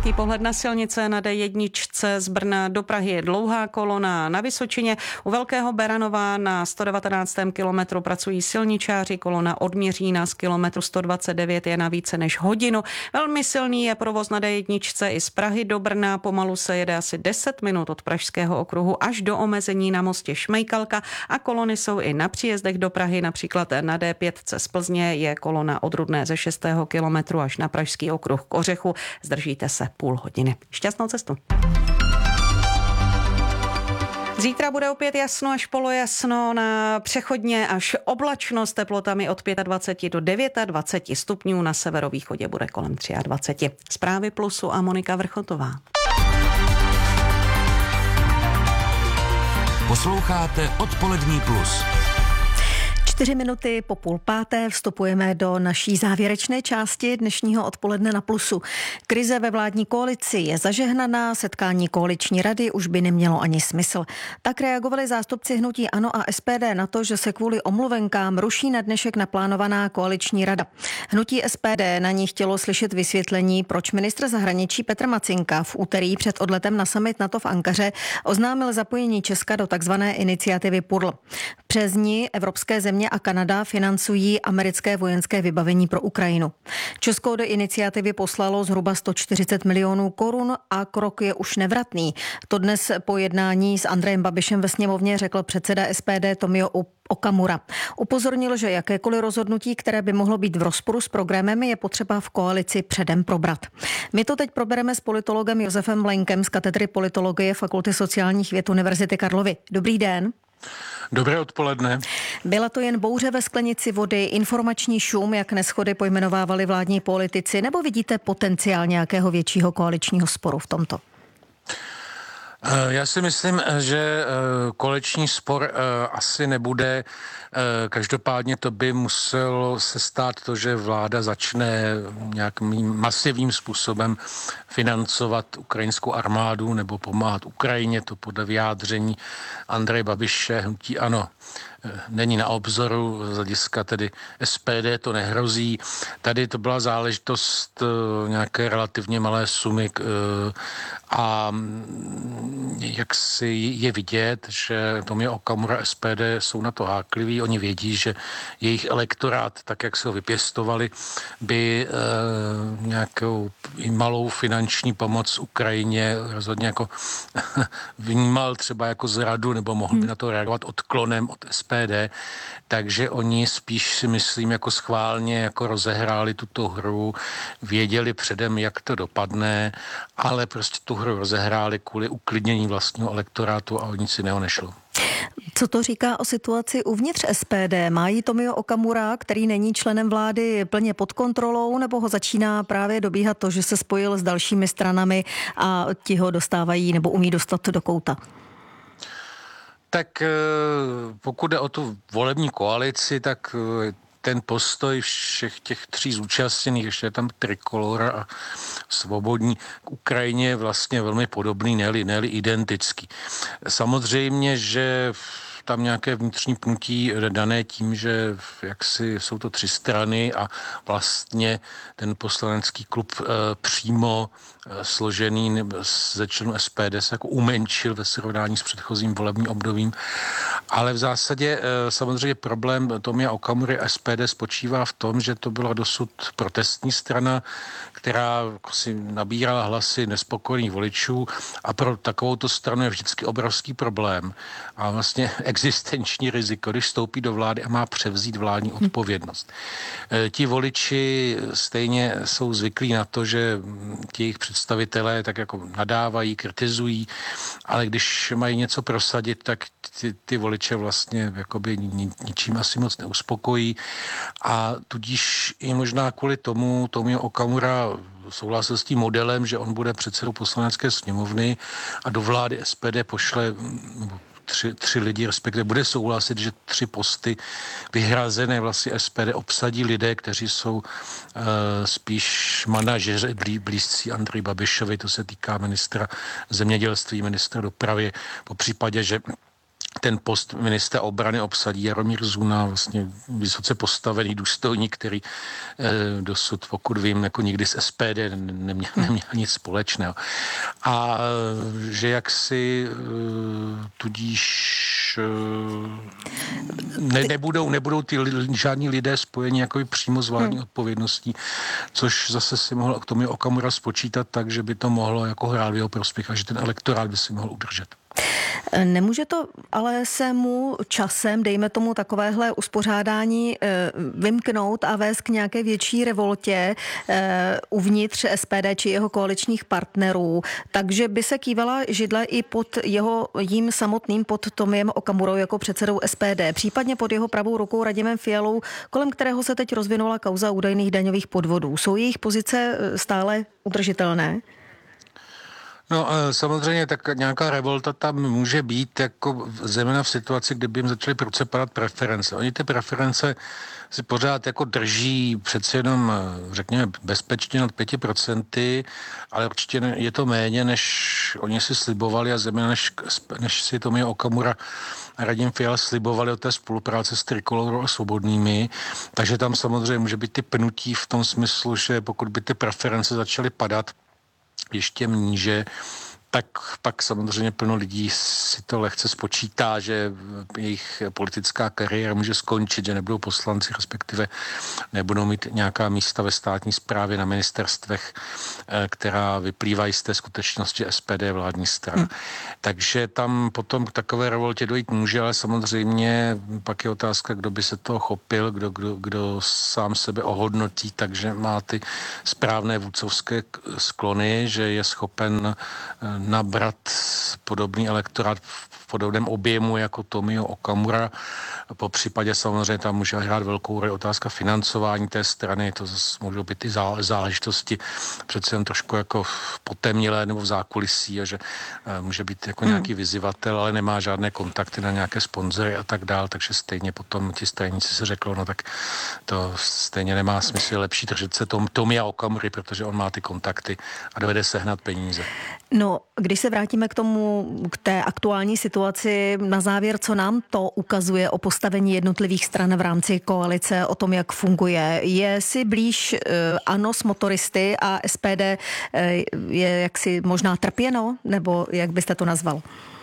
Krátký pohled na silnice. Na dé jedna z Brna do Prahy je dlouhá kolona na Vysočině. U Velkého Beranova na sto devatenáctém kilometru pracují silničáři. Kolona od Měřína z kilometru sto dvacet devět je na více než hodinu. Velmi silný je provoz na dé jedna i z Prahy do Brna. Pomalu se jede asi deset minut od Pražského okruhu až do omezení na mostě Šmejkalka a kolony jsou i na příjezdech do Prahy. Například na dé pět z Plzně je kolona od Rudné ze šestého kilometru až na Pražský okruh k Ořechu. Zdržíte se půl hodiny. Šťastnou cestu. Zítra bude opět jasno až polojasno, na přechodně až oblačno s teplotami od dvacet pět do dvacet devět stupňů, na severovýchodě bude kolem dvacet tři. Zprávy Plusu a Monika Vrchotová. Posloucháte Odpolední plus. Čtyři minuty po půl páté vstupujeme do naší závěrečné části dnešního odpoledne na Plusu. Krize ve vládní koalici je zažehnaná, setkání koaliční rady už by nemělo ani smysl. Tak reagovali zástupci hnutí ANO a S P D na to, že se kvůli omluvenkám ruší na dnešek naplánovaná koaliční rada. Hnutí S P D na ní chtělo slyšet vysvětlení, proč ministr zahraničí Petr Macinka v úterý před odletem na summit NATO v Ankaře oznámil zapojení Česka do takzvané iniciativy P U R L. Přes ní evropské země a Kanada financují americké vojenské vybavení pro Ukrajinu. Česko do iniciativy poslalo zhruba sto čtyřicet milionů korun a krok je už nevratný. To dnes po jednání s Andrejem Babišem ve sněmovně řekl předseda S P D Tomio Okamura. Upozornil, že jakékoliv rozhodnutí, které by mohlo být v rozporu s programem, je potřeba v koalici předem probrat. My to teď probereme s politologem Josefem Mlejnkem z katedry politologie Fakulty sociálních věd Univerzity Karlovy. Dobrý den. Dobré odpoledne. Byla to jen bouře ve sklenici vody, informační šum, jak neshody pojmenovávali vládní politici, nebo vidíte potenciál nějakého většího koaličního sporu v tomto? Já si myslím, že koaliční spor asi nebude. Každopádně to by muselo se stát to, že vláda začne nějakým masivním způsobem financovat ukrajinskou armádu nebo pomáhat Ukrajině, to podle vyjádření Andreje Babiše, hnutí ANO není na obzoru, z hlediska tedy S P D to nehrozí. Tady to byla záležitost nějaké relativně malé sumy a jak si je vidět, že Tomio Okamura S P D jsou na to hákliví, oni vědí, že jejich elektorát, tak jak se ho vypěstovali, by e, nějakou malou finanční pomoc Ukrajině rozhodně jako vnímal třeba jako zradu, nebo mohl by na to reagovat odklonem od S P D, takže oni spíš si myslím jako schválně jako rozehráli tuto hru, věděli předem, jak to dopadne, ale prostě tu hru rozehráli kvůli uklidnění vlastního elektorátu a o nic jiného nešlo. Co to říká o situaci uvnitř S P D? Má jí Tomio Okamura, který není členem vlády, plně pod kontrolou, nebo ho začíná právě dobíhat to, že se spojil s dalšími stranami a ti ho dostávají nebo umí dostat do kouta? Tak pokud jde o tu volební koalici, tak ten postoj všech těch tří zúčastněných, ještě je tam Trikolora a Svobodní, k Ukrajině je vlastně velmi podobný, ne-li, ne-li identický. Samozřejmě, že tam nějaké vnitřní pnutí dané tím, že jaksi jsou to tři strany a vlastně ten poslanecký klub e, přímo e, složený ze členů S P D se jako umenšil ve srovnání s předchozím volebním obdobím. Ale v zásadě e, samozřejmě problém Tomia Okamury a S P D spočívá v tom, že to byla dosud protestní strana, která si nabírala hlasy nespokojených voličů a pro takovouto stranu je vždycky obrovský problém a vlastně existenční riziko, když vstoupí do vlády a má převzít vládní odpovědnost. E, ti voliči stejně jsou zvyklí na to, že ti jejich představitelé tak jako nadávají, kritizují, ale když mají něco prosadit, tak ty, ty voliče vlastně jakoby ničím asi moc neuspokojí a tudíž i možná kvůli tomu Tomio Okamura souhlasil s tím modelem, že on bude předsedou poslanecké sněmovny a do vlády S P D pošle Tři, tři lidi, respektive bude souhlasit, že tři posty vyhrazené vlastně S P D obsadí lidé, kteří jsou uh, spíš manažeři blí, blízcí Andreji Babišovi, to se týká ministra zemědělství, ministra dopravy, po případě, že ten post ministra obrany obsadí Jaromír Zuna, vlastně vysoce postavený důstojník, který dosud, pokud vím, jako nikdy s S P D neměl, neměl nic společného. A že jaksi tudíž ne, nebudou, nebudou ty žádní lidé spojeni jako přímo s vládní hmm. odpovědností, což zase si mohl k tomu Okamura spočítat tak, že by to mohlo jako hrát v jeho prospěch a že ten elektorát by si mohl udržet. Nemůže to ale se mu časem, dejme tomu takovéhle uspořádání, vymknout a vést k nějaké větší revoltě uvnitř S P D či jeho koaličních partnerů, takže by se kývala židle i pod jeho jím samotným, pod Tomiem Okamurou jako předsedou S P D, případně pod jeho pravou rukou Radimem Fialou, kolem kterého se teď rozvinula kauza údajných daňových podvodů. Jsou jejich pozice stále udržitelné? No samozřejmě tak nějaká revolta tam může být jako zejména v situaci, kdyby jim začaly prudce padat preference. Oni ty preference si pořád jako drží přeci jenom, řekněme, bezpečně nad pěti procenty, ale určitě je to méně, než oni si slibovali a zejména než, než si Tomio Okamura a Radim Fiala slibovali o té spolupráce s Trikolorou a Svobodnými, takže tam samozřejmě může být ty pnutí v tom smyslu, že pokud by ty preference začaly padat ještě níže, tak pak samozřejmě plno lidí si to lehce spočítá, že jejich politická kariéra může skončit, že nebudou poslanci, respektive nebudou mít nějaká místa ve státní správě na ministerstvech, která vyplývají z té skutečnosti S P D vládní strana. Hmm. Takže tam potom k takové revoltě dojít může, ale samozřejmě pak je otázka, kdo by se toho chopil, kdo, kdo, kdo sám sebe ohodnotí, takže má ty správné vůdcovské sklony, že je schopen nabrat podobný elektorát v podobném objemu jako Tomio Okamura. Po případě samozřejmě tam může hrát velkou roli otázka financování té strany, to zase můžou být i záležitosti přece jen trošku jako potemnělé nebo v zákulisí, že může být jako nějaký vyzývatel, ale nemá žádné kontakty na nějaké sponzory a tak dál, takže stejně potom ti stranici se řeklo, no tak to stejně nemá smysl, lepší držet se tom Tomia Okamury, protože on má ty kontakty a dovede sehnat peníze. No, když se vrátíme k tomu, k té aktuální situaci, na závěr, co nám to ukazuje o postavení jednotlivých stran v rámci koalice, o tom, jak funguje. Je si blíž uh, ANO s motoristy a S P D uh, je jaksi možná trpěno, nebo jak byste to nazval?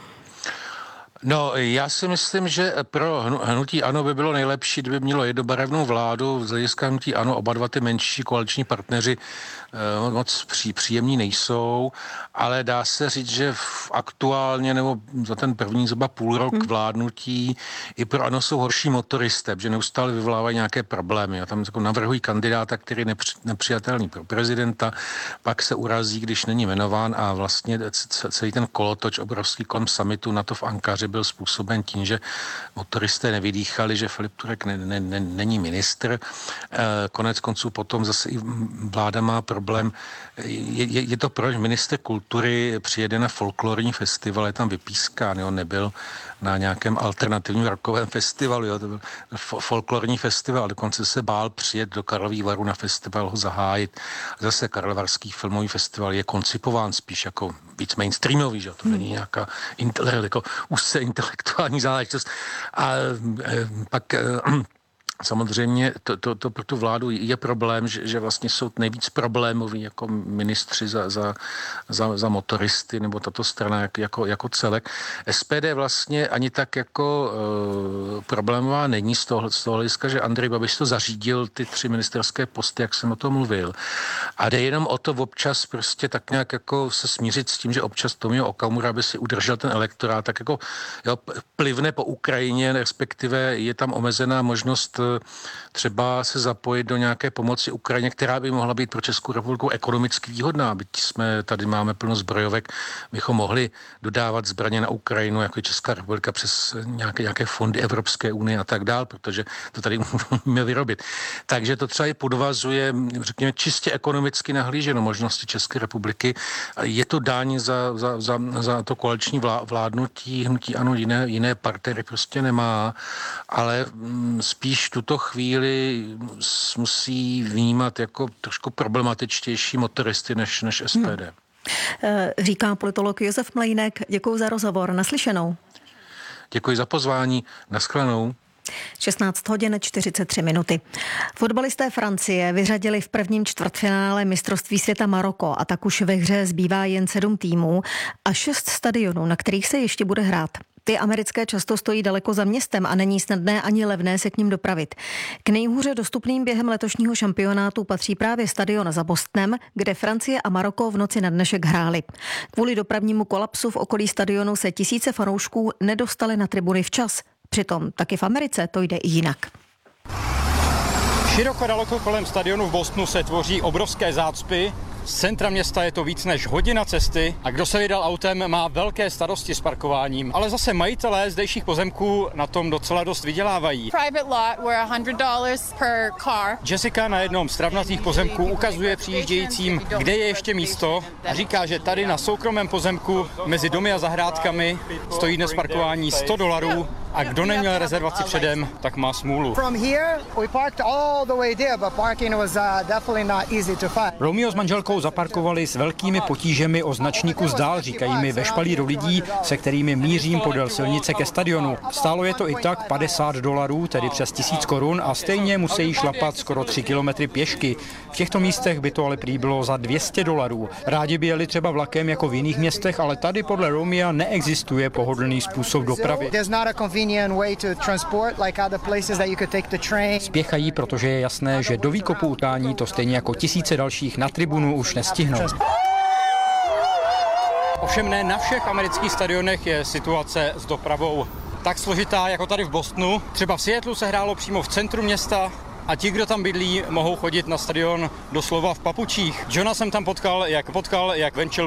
No, já si myslím, že pro hnutí ANO by bylo nejlepší, kdyby mělo jednobarevnou vládu. Z hlediska hnutí ANO oba dva ty menší koaliční partneři eh, moc pří, příjemní nejsou, ale dá se říct, že v aktuálně nebo za ten první zhruba půl rok hmm. vládnutí i pro ANO jsou horší motoristé, že neustále vyvolávají nějaké problémy. A tam jako navrhují kandidáta, který je nepři, nepřijatelný pro prezidenta, pak se urazí, když není jmenován a vlastně celý ten kolotoč obrovský kolem summitu NATO v Ankaře byl způsoben tím, že motoristé nevydýchali, že Filip Turek ne, ne, ne, není ministr. Konec konců potom zase i vláda má problém. Je, je, je to proč ministr kultury přijede na folklorní festival, je tam vypískán, jo, nebyl na nějakém alternativním rokovém festivalu, jo, to byl folklorní festival, dokonce se bál přijet do Karlových Varů na festival ho zahájit. Zase Karlovarský filmový festival je koncipován spíš jako víc mainstreamový, že to není nějaká intele, jako úzce intelektuální záležitost. A e, pak e, samozřejmě to, to, to pro tu vládu je problém, že, že vlastně jsou nejvíc problémoví jako ministři za, za, za, za motoristy nebo tato strana jak, jako, jako celek. S P D vlastně ani tak jako e, problémová není z toho, z toho hlediska, že Andrej Babiš to zařídil ty tři ministerské posty, jak jsem o tom mluvil. A jde jenom o to občas prostě tak nějak jako se smířit s tím, že občas Tomio Okamura by si udržel ten elektorát, tak jako jo, plivne po Ukrajině, respektive je tam omezená možnost třeba se zapojit do nějaké pomoci Ukrajině, která by mohla být pro Českou republiku ekonomicky výhodná. Byť jsme tady máme plno zbrojovek, bychom mohli dodávat zbraně na Ukrajinu, jako je Česká republika, přes nějaké, nějaké fondy Evropské unie a tak dál, protože to tady můžeme vyrobit. Takže to třeba i podvazuje, řekněme, čistě ekonomicky nahlíženo možnosti České republiky. Je to dáň za, za, za, za to koaliční vlá, vládnutí, hnutí ANO jiné, jiné partnery prostě nemá, ale spíš tuto chvíli musí vnímat jako trošku problematičtější motoristy než, než S P D. Hmm. Říká politolog Josef Mlejnek. Děkuju za rozhovor. Naslyšenou. Děkuji za pozvání. Naschledanou. šestnáct hodin čtyřicet tři minuty. Fotbalisté Francie vyřadili v prvním čtvrtfinále mistrovství světa Maroko a tak už ve hře zbývá jen sedm týmů a šest stadionů, na kterých se ještě bude hrát. Ty americké často stojí daleko za městem a není snadné ani levné se k ním dopravit. K nejhůře dostupným během letošního šampionátu patří právě stadion za Bostonem, kde Francie a Maroko v noci na dnešek hráli. Kvůli dopravnímu kolapsu v okolí stadionu se tisíce fanoušků nedostali na tribuny včas. Přitom taky v Americe to jde i jinak. Široko daleko kolem stadionu v Bostonu se tvoří obrovské zácpy. Z centra města je to víc než hodina cesty a kdo se vydal autem, má velké starosti s parkováním. Ale zase majitelé zdejších pozemků na tom docela dost vydělávají. Jessica na jednom z travnatých pozemků ukazuje přijíždějícím, kde je ještě místo a říká, že tady na soukromém pozemku mezi domy a zahrádkami stojí dnes parkování sto dolarů a kdo neměl rezervaci předem, tak má smůlu. Romeo s manželkou zaparkovali s velkými potížemi o značný kus dál, říkají mi ve špalíru lidí, se kterými mířím podél silnice ke stadionu. Stálo je to i tak padesát dolarů, tedy přes tisíc korun a stejně musí šlapat skoro tři kilometry pěšky. V těchto místech by to ale prý bylo za dvě stě dolarů. Rádi by jeli třeba vlakem jako v jiných městech, ale tady podle Romea neexistuje pohodlný způsob dopravy. Spěchají, protože je jasné, že do výkopu utkání to stejně jako tisíce dalších na tribunu už nestihnou. Ovšem ne na všech amerických stadionech je situace s dopravou tak složitá jako tady v Bostonu. Třeba v Seattlu se hrálo přímo v centru města a ti, kdo tam bydlí, mohou chodit na stadion doslova v papučích. Johna jsem tam potkal, jak potkal, jak venčil